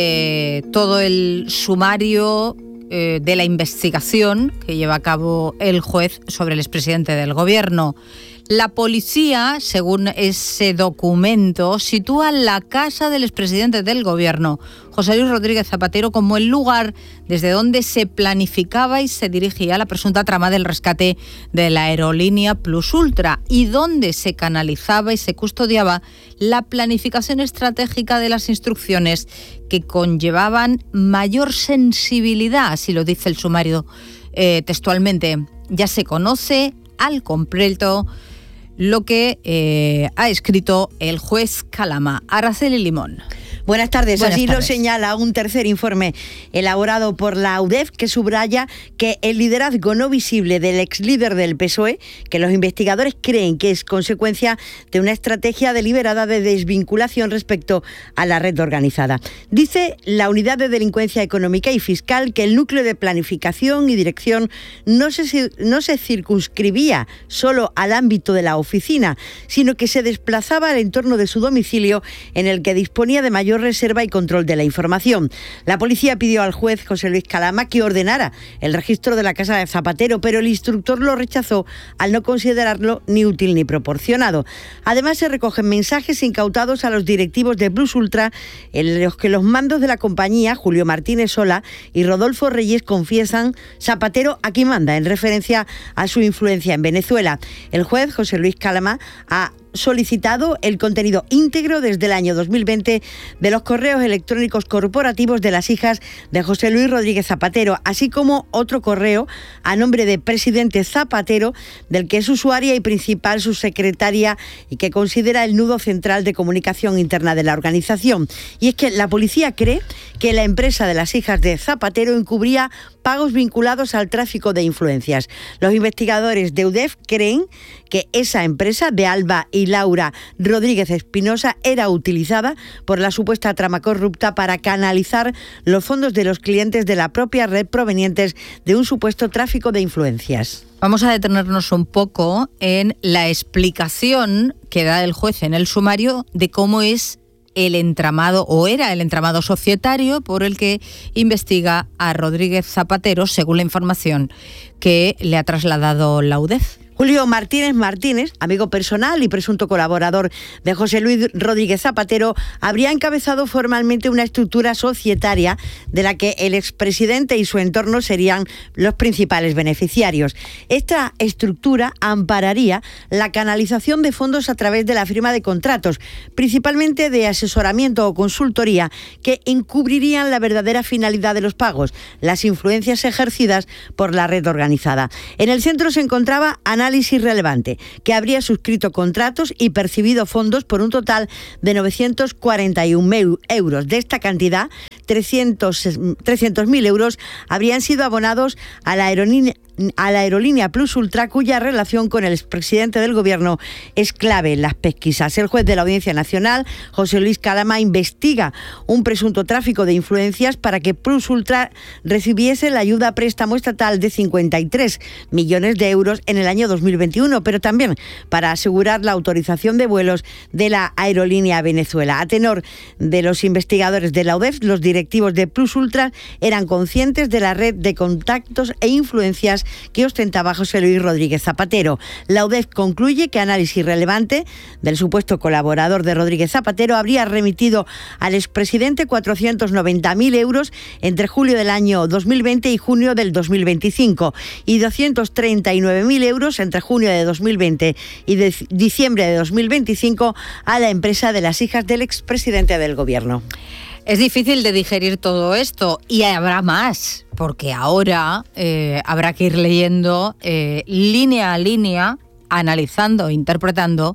todo el sumario de la investigación que lleva a cabo el juez sobre el expresidente del Gobierno. La policía, según ese documento, sitúa la casa del expresidente del Gobierno, José Luis Rodríguez Zapatero, como el lugar desde donde se planificaba y se dirigía la presunta trama del rescate de la aerolínea Plus Ultra y donde se canalizaba y se custodiaba la planificación estratégica de las instrucciones que conllevaban mayor sensibilidad, así lo dice el sumario textualmente. Ya se conoce al completo lo que ha escrito el juez Calama. Araceli Limón. Buenas tardes. Buenas Así tardes. lo señala un tercer informe elaborado por la UDEF, que subraya que el liderazgo no visible del ex líder del PSOE, que los investigadores creen que es consecuencia de una estrategia deliberada de desvinculación respecto a la red organizada. Dice la Unidad de Delincuencia Económica y Fiscal que el núcleo de planificación y dirección no se circunscribía solo al ámbito de la oficina, sino que se desplazaba al entorno de su domicilio, en el que disponía de mayor reserva y control de la información. La policía pidió al juez José Luis Calama que ordenara el registro de la casa de Zapatero, pero el instructor lo rechazó al no considerarlo ni útil ni proporcionado. Además, se recogen mensajes incautados a los directivos de Plus Ultra, en los que los mandos de la compañía, Julio Martínez Sola y Rodolfo Reyes, confiesan: Zapatero aquí manda, en referencia a su influencia en Venezuela. El juez José Luis Calama ha solicitado el contenido íntegro desde el año 2020 de los correos electrónicos corporativos de las hijas de José Luis Rodríguez Zapatero, así como otro correo a nombre de Presidente Zapatero, del que es usuaria y principal subsecretaria y que considera el nudo central de comunicación interna de la organización. Y es que la policía cree que la empresa de las hijas de Zapatero encubría pagos vinculados al tráfico de influencias. Los investigadores de UDEF creen que esa empresa de Alba y Laura Rodríguez Espinosa era utilizada por la supuesta trama corrupta para canalizar los fondos de los clientes de la propia red provenientes de un supuesto tráfico de influencias. Vamos a detenernos un poco en la explicación que da el juez en el sumario de cómo es el entramado, o era el entramado societario por el que investiga a Rodríguez Zapatero, según la información que le ha trasladado la UDEF. Julio Martínez, amigo personal y presunto colaborador de José Luis Rodríguez Zapatero, habría encabezado formalmente una estructura societaria de la que el expresidente y su entorno serían los principales beneficiarios. Esta estructura ampararía la canalización de fondos a través de la firma de contratos, principalmente de asesoramiento o consultoría, que encubrirían la verdadera finalidad de los pagos, las influencias ejercidas por la red organizada. En el centro se encontraba Análisis Relevante, que habría suscrito contratos y percibido fondos por un total de 941.000 euros. De esta cantidad, 300.000 euros habrían sido abonados a la aerolínea Plus Ultra, cuya relación con el expresidente del Gobierno es clave en las pesquisas. El juez de la Audiencia Nacional, José Luis Calama, investiga un presunto tráfico de influencias para que Plus Ultra recibiese la ayuda a préstamo estatal de 53 millones de euros en el año 2021, pero también para asegurar la autorización de vuelos de la aerolínea Venezuela. A tenor de los investigadores de la UDEF, los directivos de Plus Ultra eran conscientes de la red de contactos e influencias que ostentaba José Luis Rodríguez Zapatero. La UDEF concluye que Análisis Relevante, del supuesto colaborador de Rodríguez Zapatero, habría remitido al expresidente 490.000 euros entre julio del año 2020 y junio del 2025 y 239.000 euros entre junio de 2020 y diciembre de 2025 a la empresa de las hijas del expresidente del Gobierno. Es difícil de digerir todo esto y habrá más, porque ahora habrá que ir leyendo línea a línea, analizando, interpretando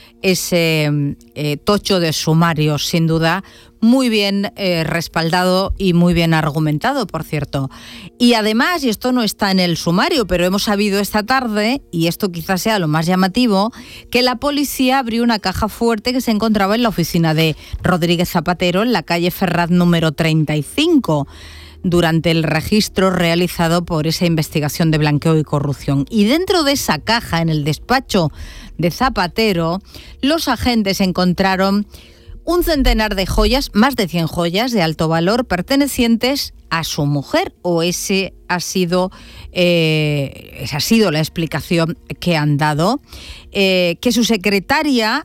ese tocho de sumarios, sin duda, muy bien respaldado y muy bien argumentado, por cierto. Y además, y esto no está en el sumario, pero hemos sabido esta tarde, y esto quizás sea lo más llamativo, que la policía abrió una caja fuerte que se encontraba en la oficina de Rodríguez Zapatero, en la calle Ferraz número 35, durante el registro realizado por esa investigación de blanqueo y corrupción. Y dentro de esa caja, en el despacho de Zapatero, los agentes encontraron un centenar de joyas, más de 100 joyas de alto valor pertenecientes a su mujer, o esa ha sido la explicación que han dado, que su secretaria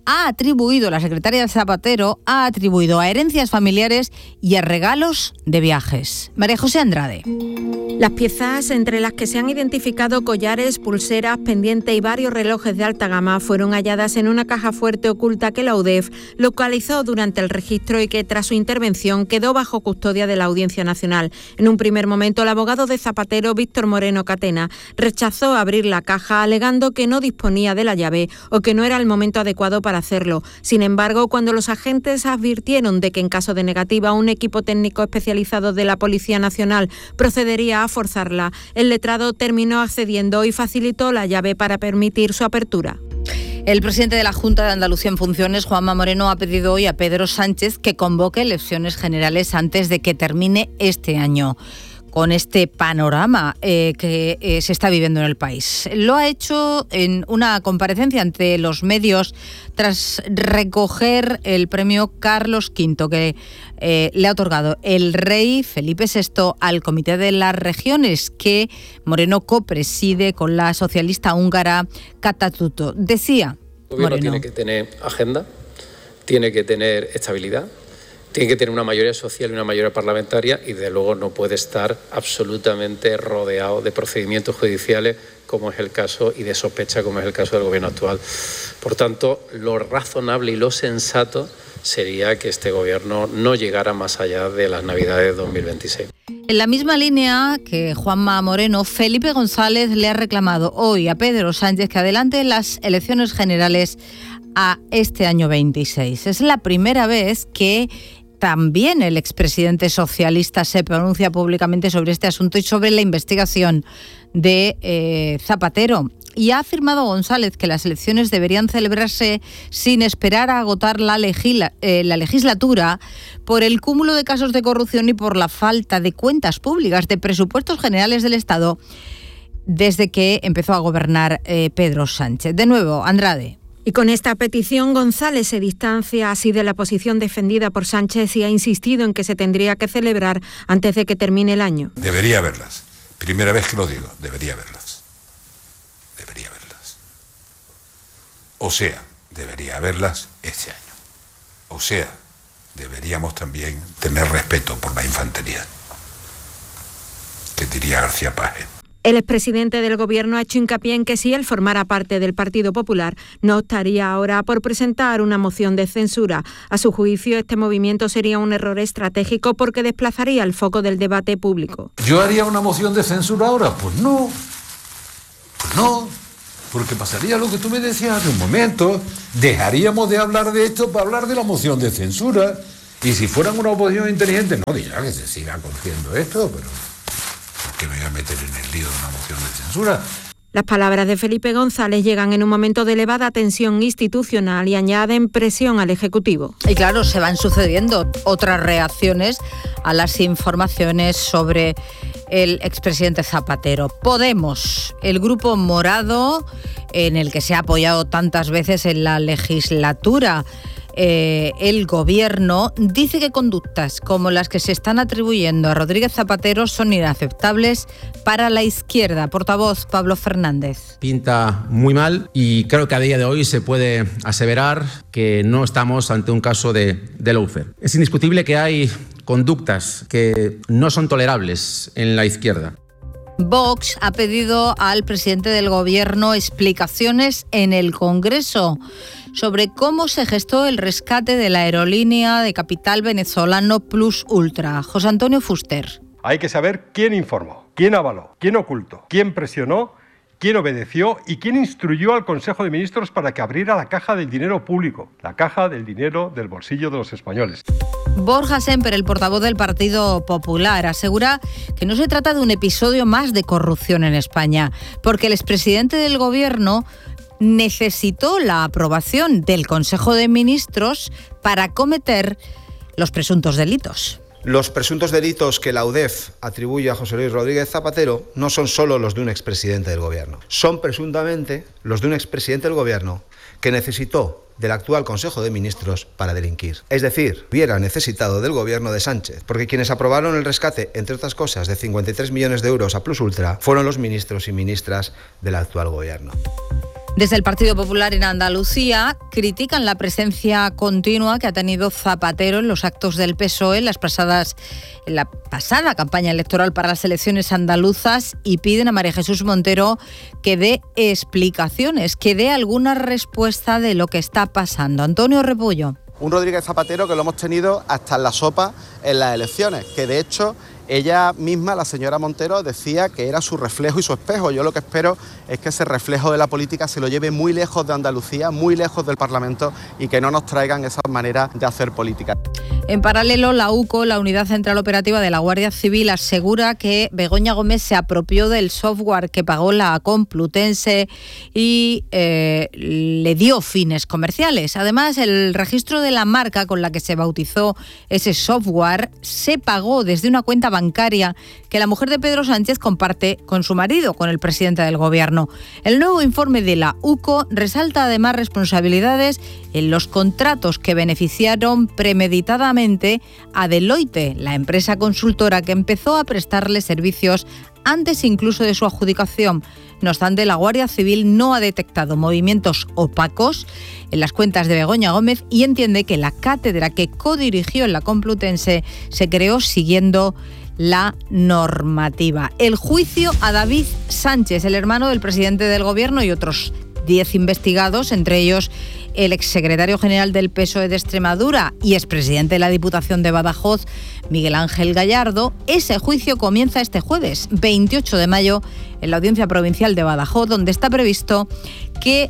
la secretaria de Zapatero ha atribuido a herencias familiares y a regalos de viajes. María José Andrade. Las piezas, entre las que se han identificado collares, pulseras, pendientes y varios relojes de alta gama, fueron halladas en una caja fuerte oculta que la UDEF localizó durante el registro y que, tras su intervención, quedó bajo custodia de la Audiencia Nacional. En un primer momento, el abogado de Zapatero, Víctor Moreno Catena, rechazó abrir la caja, alegando que no disponía de la llave o que no era el momento adecuado para hacerlo. Sin embargo, cuando los agentes advirtieron de que, en caso de negativa, un equipo técnico especializado de la Policía Nacional procedería a forzarla, el letrado terminó accediendo y facilitó la llave para permitir su apertura. El presidente de la Junta de Andalucía en funciones, Juanma Moreno, ha pedido hoy a Pedro Sánchez que convoque elecciones generales antes de que termine este año, con este panorama que se está viviendo en el país. Lo ha hecho en una comparecencia ante los medios tras recoger el premio Carlos V que le ha otorgado el rey Felipe VI al Comité de las Regiones, que Moreno copreside con la socialista húngara Kata Tutto. Decía el gobierno Moreno: tiene que tener agenda, tiene que tener estabilidad, tiene que tener una mayoría social y una mayoría parlamentaria, y desde luego no puede estar absolutamente rodeado de procedimientos judiciales, como es el caso, y de sospecha, como es el caso del gobierno actual. Por tanto, lo razonable y lo sensato sería que este gobierno no llegara más allá de las Navidades de 2026. En la misma línea que Juanma Moreno, Felipe González le ha reclamado hoy a Pedro Sánchez que adelante las elecciones generales a este año 26. Es la primera vez que también el expresidente socialista se pronuncia públicamente sobre este asunto y sobre la investigación de Zapatero. Y ha afirmado González que las elecciones deberían celebrarse sin esperar a agotar la legislatura por el cúmulo de casos de corrupción y por la falta de cuentas públicas, de presupuestos generales del Estado, desde que empezó a gobernar Pedro Sánchez. De nuevo, Andrade. Y con esta petición, González se distancia así de la posición defendida por Sánchez y ha insistido en que se tendría que celebrar antes de que termine el año. Debería haberlas. Primera vez que lo digo, debería haberlas. Debería haberlas. O sea, debería haberlas este año. O sea, deberíamos también tener respeto por la infantería, que diría García Paje. El expresidente del Gobierno ha hecho hincapié en que si él formara parte del Partido Popular, no optaría ahora por presentar una moción de censura. A su juicio, este movimiento sería un error estratégico porque desplazaría el foco del debate público. ¿Yo haría una moción de censura ahora? Pues no. Pues no. Porque pasaría lo que tú me decías hace un momento. Dejaríamos de hablar de esto para hablar de la moción de censura. Y si fueran una oposición inteligente, no dirá que se siga cogiendo esto, pero que me voy a meter en el lío de una moción de censura. Las palabras de Felipe González llegan en un momento de elevada tensión institucional y añaden presión al Ejecutivo. Y claro, se van sucediendo otras reacciones a las informaciones sobre el expresidente Zapatero. Podemos, el grupo morado, en el que se ha apoyado tantas veces en la legislatura, el Gobierno dice que conductas como las que se están atribuyendo a Rodríguez Zapatero son inaceptables para la izquierda. Portavoz Pablo Fernández. Pinta muy mal y creo que a día de hoy se puede aseverar que no estamos ante un caso de lawfare. Es indiscutible que hay conductas que no son tolerables en la izquierda. Vox ha pedido al presidente del Gobierno explicaciones en el Congreso sobre cómo se gestó el rescate de la aerolínea de capital venezolano Plus Ultra. José Antonio Fuster. Hay que saber quién informó, quién avaló, quién ocultó, quién presionó, quién obedeció y quién instruyó al Consejo de Ministros para que abriera la caja del dinero público, la caja del dinero del bolsillo de los españoles. Borja Semper, el portavoz del Partido Popular, asegura que no se trata de un episodio más de corrupción en España, porque el expresidente del Gobierno necesitó la aprobación del Consejo de Ministros para cometer los presuntos delitos. Los presuntos delitos que la UDEF atribuye a José Luis Rodríguez Zapatero no son solo los de un expresidente del Gobierno. Son presuntamente los de un expresidente del Gobierno que necesitó del actual Consejo de Ministros para delinquir. Es decir, hubiera necesitado del Gobierno de Sánchez, porque quienes aprobaron el rescate, entre otras cosas, de 53 millones de euros a Plus Ultra, fueron los ministros y ministras del actual Gobierno. Desde el Partido Popular en Andalucía critican la presencia continua que ha tenido Zapatero en los actos del PSOE en la pasada campaña electoral para las elecciones andaluzas y piden a María Jesús Montero que dé explicaciones, que dé alguna respuesta de lo que está pasando. Antonio Repullo. Un Rodríguez Zapatero que lo hemos tenido hasta en la sopa en las elecciones, que de hecho ella misma, la señora Montero, decía que era su reflejo y su espejo. Yo lo que espero es que ese reflejo de la política se lo lleve muy lejos de Andalucía, muy lejos del Parlamento y que no nos traigan esas maneras de hacer política. En paralelo, la UCO, la Unidad Central Operativa de la Guardia Civil, asegura que Begoña Gómez se apropió del software que pagó la Complutense y le dio fines comerciales. Además, el registro de la marca con la que se bautizó ese software se pagó desde una cuenta bancaria que la mujer de Pedro Sánchez comparte con su marido, con el presidente del Gobierno. El nuevo informe de la UCO resalta además responsabilidades en los contratos que beneficiaron premeditadamente a Deloitte, la empresa consultora que empezó a prestarle servicios antes incluso de su adjudicación. No obstante, la Guardia Civil no ha detectado movimientos opacos en las cuentas de Begoña Gómez y entiende que la cátedra que codirigió en la Complutense se creó siguiendo la normativa. El juicio a David Sánchez, el hermano del presidente del Gobierno, y otros 10 investigados, entre ellos el exsecretario general del PSOE de Extremadura y expresidente de la Diputación de Badajoz, Miguel Ángel Gallardo. Ese juicio comienza este jueves, 28 de mayo, en la Audiencia Provincial de Badajoz, donde está previsto que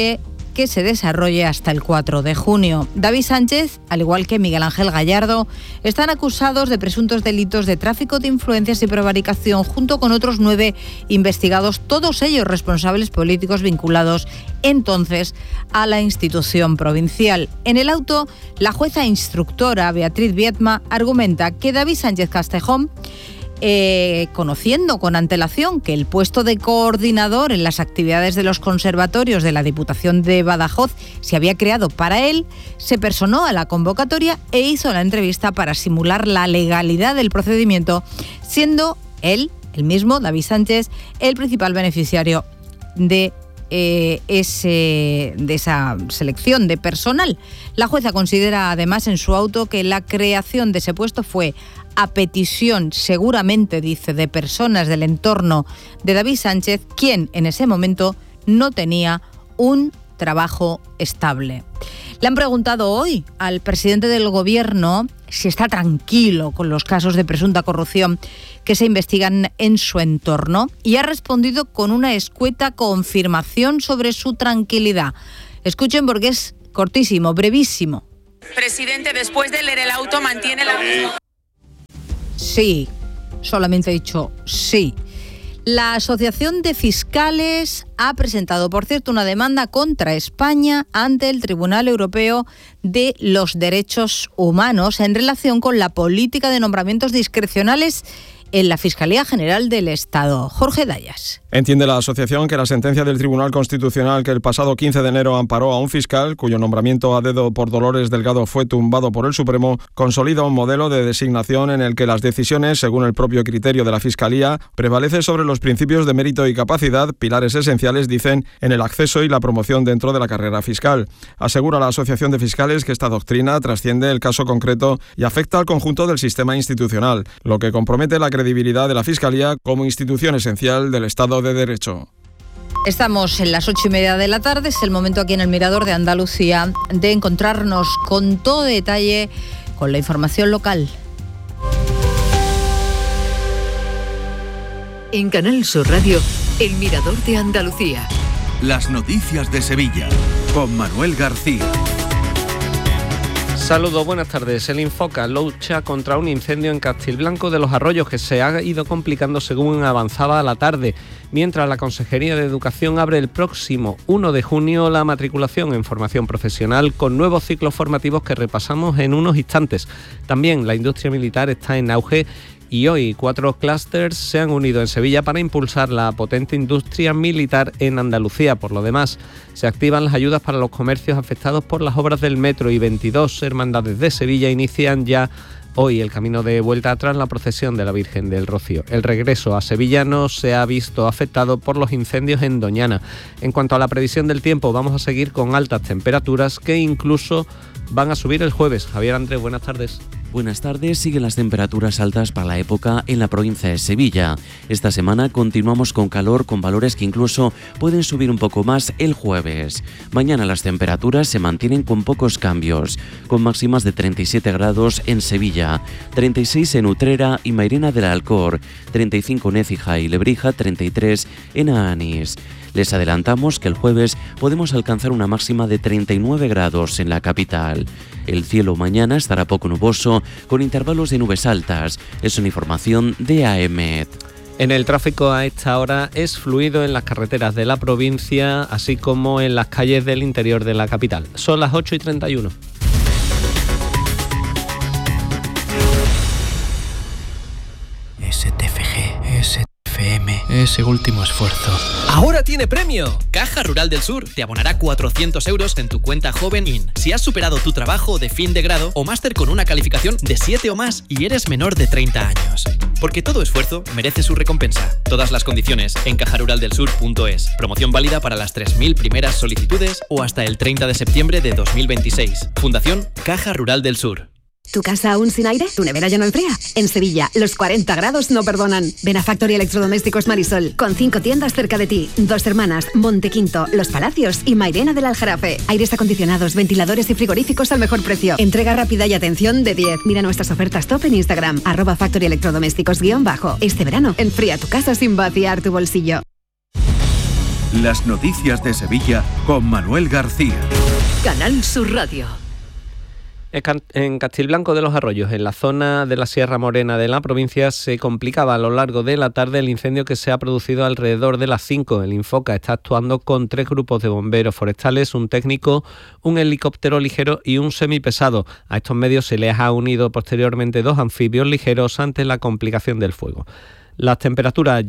se desarrolle hasta el 4 de junio. David Sánchez, al igual que Miguel Ángel Gallardo, están acusados de presuntos delitos de tráfico de influencias y prevaricación, junto con otros 9 investigados, todos ellos responsables políticos vinculados entonces a la institución provincial. En el auto, la jueza instructora Beatriz Viedma argumenta que David Sánchez Castejón conociendo con antelación que el puesto de coordinador en las actividades de los conservatorios de la Diputación de Badajoz se había creado para él, se personó a la convocatoria e hizo la entrevista para simular la legalidad del procedimiento, siendo él, el mismo, David Sánchez, el principal beneficiario de esa selección de personal. La jueza considera además en su auto que la creación de ese puesto fue a petición, seguramente, dice, de personas del entorno de David Sánchez, quien en ese momento no tenía un trabajo estable. Le han preguntado hoy al presidente del Gobierno si está tranquilo con los casos de presunta corrupción que se investigan en su entorno y ha respondido con una escueta confirmación sobre su tranquilidad. Escuchen porque es cortísimo, brevísimo. Presidente, después de leer el auto, ¿mantiene la misma? Sí, solamente he dicho sí. La Asociación de Fiscales ha presentado, por cierto, una demanda contra España ante el Tribunal Europeo de los Derechos Humanos en relación con la política de nombramientos discrecionales en la Fiscalía General del Estado. Jorge Dayas. Entiende la asociación que la sentencia del Tribunal Constitucional que el pasado 15 de enero amparó a un fiscal, cuyo nombramiento a dedo por Dolores Delgado fue tumbado por el Supremo, consolida un modelo de designación en el que las decisiones, según el propio criterio de la Fiscalía, prevalece sobre los principios de mérito y capacidad, pilares esenciales, dicen, en el acceso y la promoción dentro de la carrera fiscal. Asegura la Asociación de Fiscales que esta doctrina trasciende el caso concreto y afecta al conjunto del sistema institucional, lo que compromete la credibilidad de la Fiscalía como institución esencial del Estado de Derecho. Estamos en las 8:30 de la tarde, es el momento aquí en el Mirador de Andalucía de encontrarnos con todo detalle con la información local. En Canal Sur Radio, el Mirador de Andalucía. Las noticias de Sevilla, con Manuel García. Saludos, buenas tardes. El Infoca lucha contra un incendio en Castilblanco de los Arroyos que se ha ido complicando según avanzaba la tarde, mientras la Consejería de Educación abre el próximo 1 de junio la matriculación en formación profesional con nuevos ciclos formativos que repasamos en unos instantes. También la industria militar está en auge y hoy 4 clústeres se han unido en Sevilla para impulsar la potente industria militar en Andalucía. Por lo demás, se activan las ayudas para los comercios afectados por las obras del metro y 22 hermandades de Sevilla inician ya hoy el camino de vuelta tras la procesión de la Virgen del Rocío. El regreso a Sevilla no se ha visto afectado por los incendios en Doñana. En cuanto a la previsión del tiempo, vamos a seguir con altas temperaturas que incluso van a subir el jueves. Javier Andrés, buenas tardes. Buenas tardes, siguen las temperaturas altas para la época en la provincia de Sevilla. Esta semana continuamos con calor, con valores que incluso pueden subir un poco más el jueves. Mañana las temperaturas se mantienen con pocos cambios, con máximas de 37 grados en Sevilla, 36 en Utrera y Mairena del Alcor, 35 en Écija y Lebrija, 33 en Aanís. Les adelantamos que el jueves podemos alcanzar una máxima de 39 grados en la capital. El cielo mañana estará poco nuboso, con intervalos de nubes altas. Es una información de AEMET. En el tráfico a esta hora es fluido en las carreteras de la provincia, así como en las calles del interior de la capital. Son las 8:31. STFM, ese último esfuerzo. ¡Ahora tiene premio! Caja Rural del Sur te abonará 400 euros en tu cuenta Joven IN si has superado tu trabajo de fin de grado o máster con una calificación de 7 o más y eres menor de 30 años. Porque todo esfuerzo merece su recompensa. Todas las condiciones en cajaruraldelsur.es. Promoción válida para las 3.000 primeras solicitudes o hasta el 30 de septiembre de 2026. Fundación Caja Rural del Sur. ¿Tu casa aún sin aire? ¿Tu nevera ya no enfría? En Sevilla, los 40 grados no perdonan. Ven a Factory Electrodomésticos Marisol, con 5 tiendas cerca de ti. Dos Hermanas, Montequinto, Los Palacios y Mairena del Aljarafe. Aires acondicionados, ventiladores y frigoríficos al mejor precio. Entrega rápida y atención de 10. Mira nuestras ofertas top en Instagram, @Factory Electrodomésticos _. Este verano, enfría tu casa sin vaciar tu bolsillo. Las noticias de Sevilla con Manuel García. Canal Sur Radio. En Castilblanco de los Arroyos, en la zona de la Sierra Morena de la provincia, se complicaba a lo largo de la tarde el incendio que se ha producido alrededor de las 5. El Infoca está actuando con 3 grupos de bomberos forestales, un técnico, un helicóptero ligero y un semipesado. A estos medios se les ha unido posteriormente 2 anfibios ligeros ante la complicación del fuego. Las temperaturas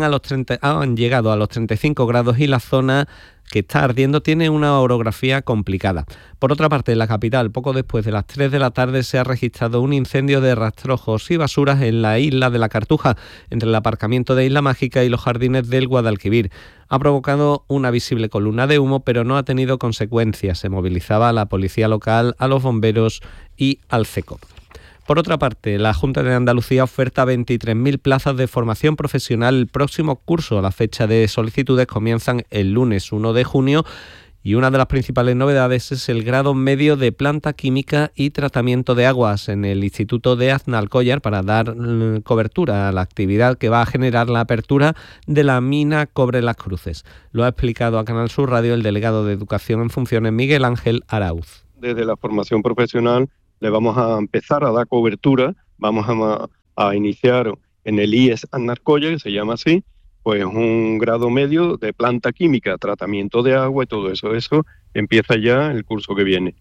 han llegado a los 35 grados y la zona que está ardiendo tiene una orografía complicada. Por otra parte, en la capital, poco después de las 3 de la tarde, se ha registrado un incendio de rastrojos y basuras en la isla de la Cartuja, entre el aparcamiento de Isla Mágica y los jardines del Guadalquivir. Ha provocado una visible columna de humo, pero no ha tenido consecuencias. Se movilizaba a la policía local, a los bomberos y al CECOP. Por otra parte, la Junta de Andalucía oferta 23.000 plazas de formación profesional el próximo curso. La fecha de solicitudes comienzan el lunes 1 de junio y una de las principales novedades es el grado medio de planta química y tratamiento de aguas en el Instituto de Aznalcóllar para dar cobertura a la actividad que va a generar la apertura de la mina Cobre Las Cruces. Lo ha explicado a Canal Sur Radio el delegado de Educación en Funciones, Miguel Ángel Arauz. Desde la formación profesional le vamos a empezar a dar cobertura, vamos a iniciar en el IES Aznalcóllar, que se llama así, pues un grado medio de planta química, tratamiento de agua y todo eso. Eso empieza ya el curso que viene.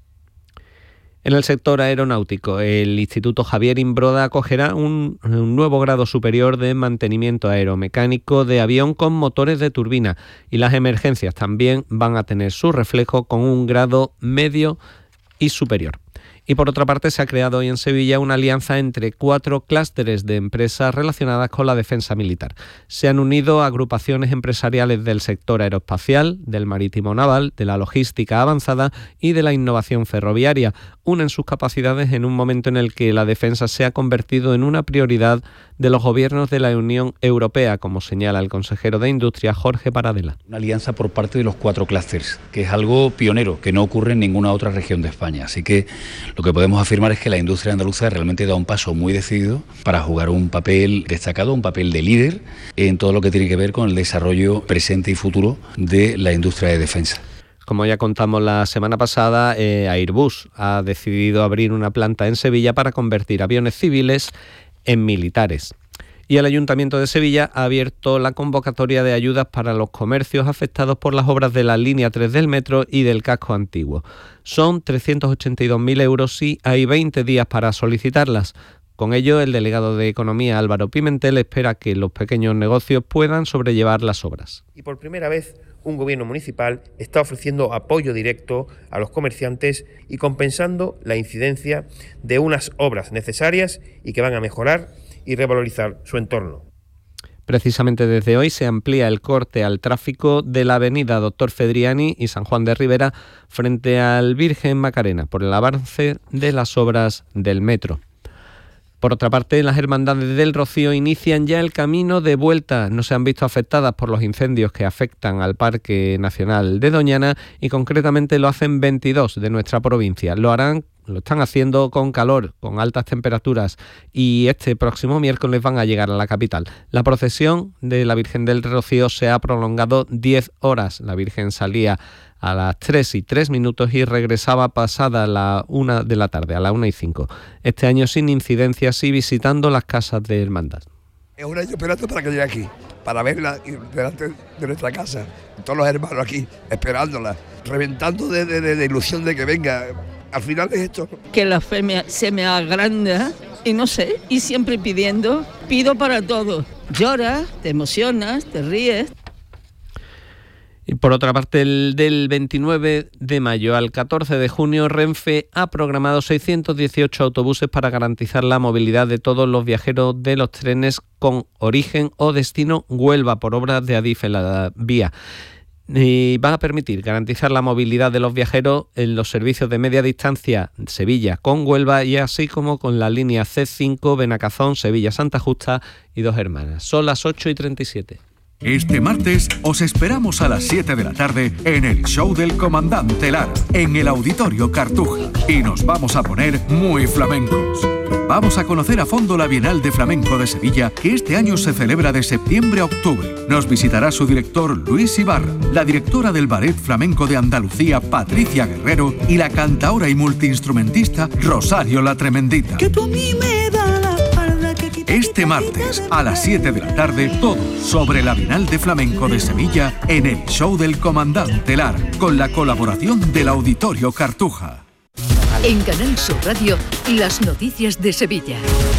En el sector aeronáutico, el Instituto Javier Imbroda acogerá un nuevo grado superior de mantenimiento aeromecánico de avión con motores de turbina, y las emergencias también van a tener su reflejo con un grado medio y superior. Y por otra parte, se ha creado hoy en Sevilla una alianza entre 4 clústeres de empresas relacionadas con la defensa militar. Se han unido agrupaciones empresariales del sector aeroespacial, del marítimo naval, de la logística avanzada y de la innovación ferroviaria. Unen sus capacidades en un momento en el que la defensa se ha convertido en una prioridad de los gobiernos de la Unión Europea, como señala el consejero de Industria, Jorge Paradela. Una alianza por parte de los 4 clústeres, que es algo pionero, que no ocurre en ninguna otra región de España. Así que lo que podemos afirmar es que la industria andaluza realmente da un paso muy decidido para jugar un papel destacado, un papel de líder en todo lo que tiene que ver con el desarrollo presente y futuro de la industria de defensa. Como ya contamos la semana pasada, Airbus ha decidido abrir una planta en Sevilla para convertir aviones civiles en militares. Y el Ayuntamiento de Sevilla ha abierto la convocatoria de ayudas para los comercios afectados por las obras de la línea 3 del metro y del casco antiguo. Son 382.000 euros y hay 20 días para solicitarlas. Con ello, el delegado de Economía, Álvaro Pimentel, espera que los pequeños negocios puedan sobrellevar las obras. Y por primera vez, un gobierno municipal está ofreciendo apoyo directo a los comerciantes y compensando la incidencia de unas obras necesarias y que van a mejorar y revalorizar su entorno. Precisamente desde hoy se amplía el corte al tráfico de la avenida Doctor Fedriani y San Juan de Ribera frente al Virgen Macarena por el avance de las obras del metro. Por otra parte, las Hermandades del Rocío inician ya el camino de vuelta. No se han visto afectadas por los incendios que afectan al Parque Nacional de Doñana y concretamente lo hacen 22 de nuestra provincia. Lo están haciendo con calor, con altas temperaturas, y este próximo miércoles van a llegar a la capital. La procesión de la Virgen del Rocío se ha prolongado 10 horas. La Virgen salía a las 3:03 y regresaba pasada la 1 de la tarde, a las 1:05. Este año sin incidencias y visitando las casas de hermandad. Es un año esperando para que llegue aquí, para verla delante de nuestra casa. Todos los hermanos aquí, esperándola, reventando de ilusión de que venga. Al final es esto. Que la fe se me agranda y no sé, y siempre pido para todo. Lloras, te emocionas, te ríes. Y por otra parte, del 29 de mayo al 14 de junio, Renfe ha programado 618 autobuses para garantizar la movilidad de todos los viajeros de los trenes con origen o destino Huelva por obras de Adif en la vía. Y va a permitir garantizar la movilidad de los viajeros en los servicios de media distancia Sevilla con Huelva y así como con la línea C5 Benacazón, Sevilla-Santa Justa y Dos Hermanas. Son las 8:37. Este martes os esperamos a las 7 de la tarde en el show del Comandante Lara, en el Auditorio Cartuja. Y nos vamos a poner muy flamencos. Vamos a conocer a fondo la Bienal de Flamenco de Sevilla, que este año se celebra de septiembre a octubre. Nos visitará su director Luis Ibarra, la directora del Ballet Flamenco de Andalucía Patricia Guerrero y la cantaora y multiinstrumentista Rosario la Tremendita. Este martes a las 7 de la tarde, todo sobre la Bienal de Flamenco de Sevilla en el Show del Comandante Lara, con la colaboración del Auditorio Cartuja. En Canal Sur Radio, las noticias de Sevilla.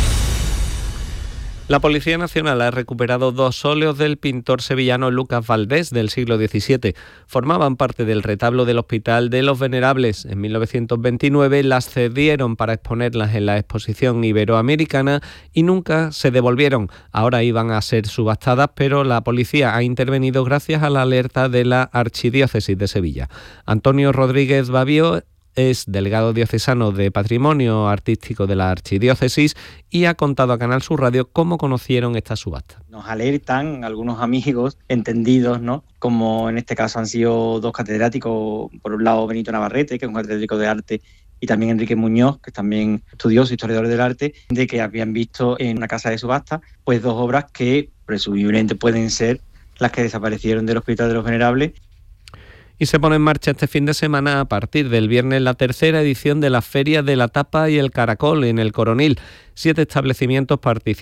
La Policía Nacional ha recuperado 2 óleos del pintor sevillano Lucas Valdés del siglo XVII. Formaban parte del retablo del Hospital de los Venerables. En 1929 las cedieron para exponerlas en la exposición iberoamericana y nunca se devolvieron. Ahora iban a ser subastadas, pero la policía ha intervenido gracias a la alerta de la Archidiócesis de Sevilla. Antonio Rodríguez Bavío es delegado diocesano de Patrimonio Artístico de la Archidiócesis y ha contado a Canal Sur Radio cómo conocieron esta subasta. Nos alertan algunos amigos entendidos, ¿no? Como en este caso han sido 2 catedráticos, por un lado Benito Navarrete, que es un catedrático de arte, y también Enrique Muñoz, que es también estudioso, historiador del arte, de que habían visto en una casa de subasta pues 2 obras que presumiblemente pueden ser las que desaparecieron del Hospital de los Venerables. Y se pone en marcha este fin de semana, a partir del viernes, la 3ª edición de la Feria de la Tapa y el Caracol en el Coronil. 7 establecimientos participan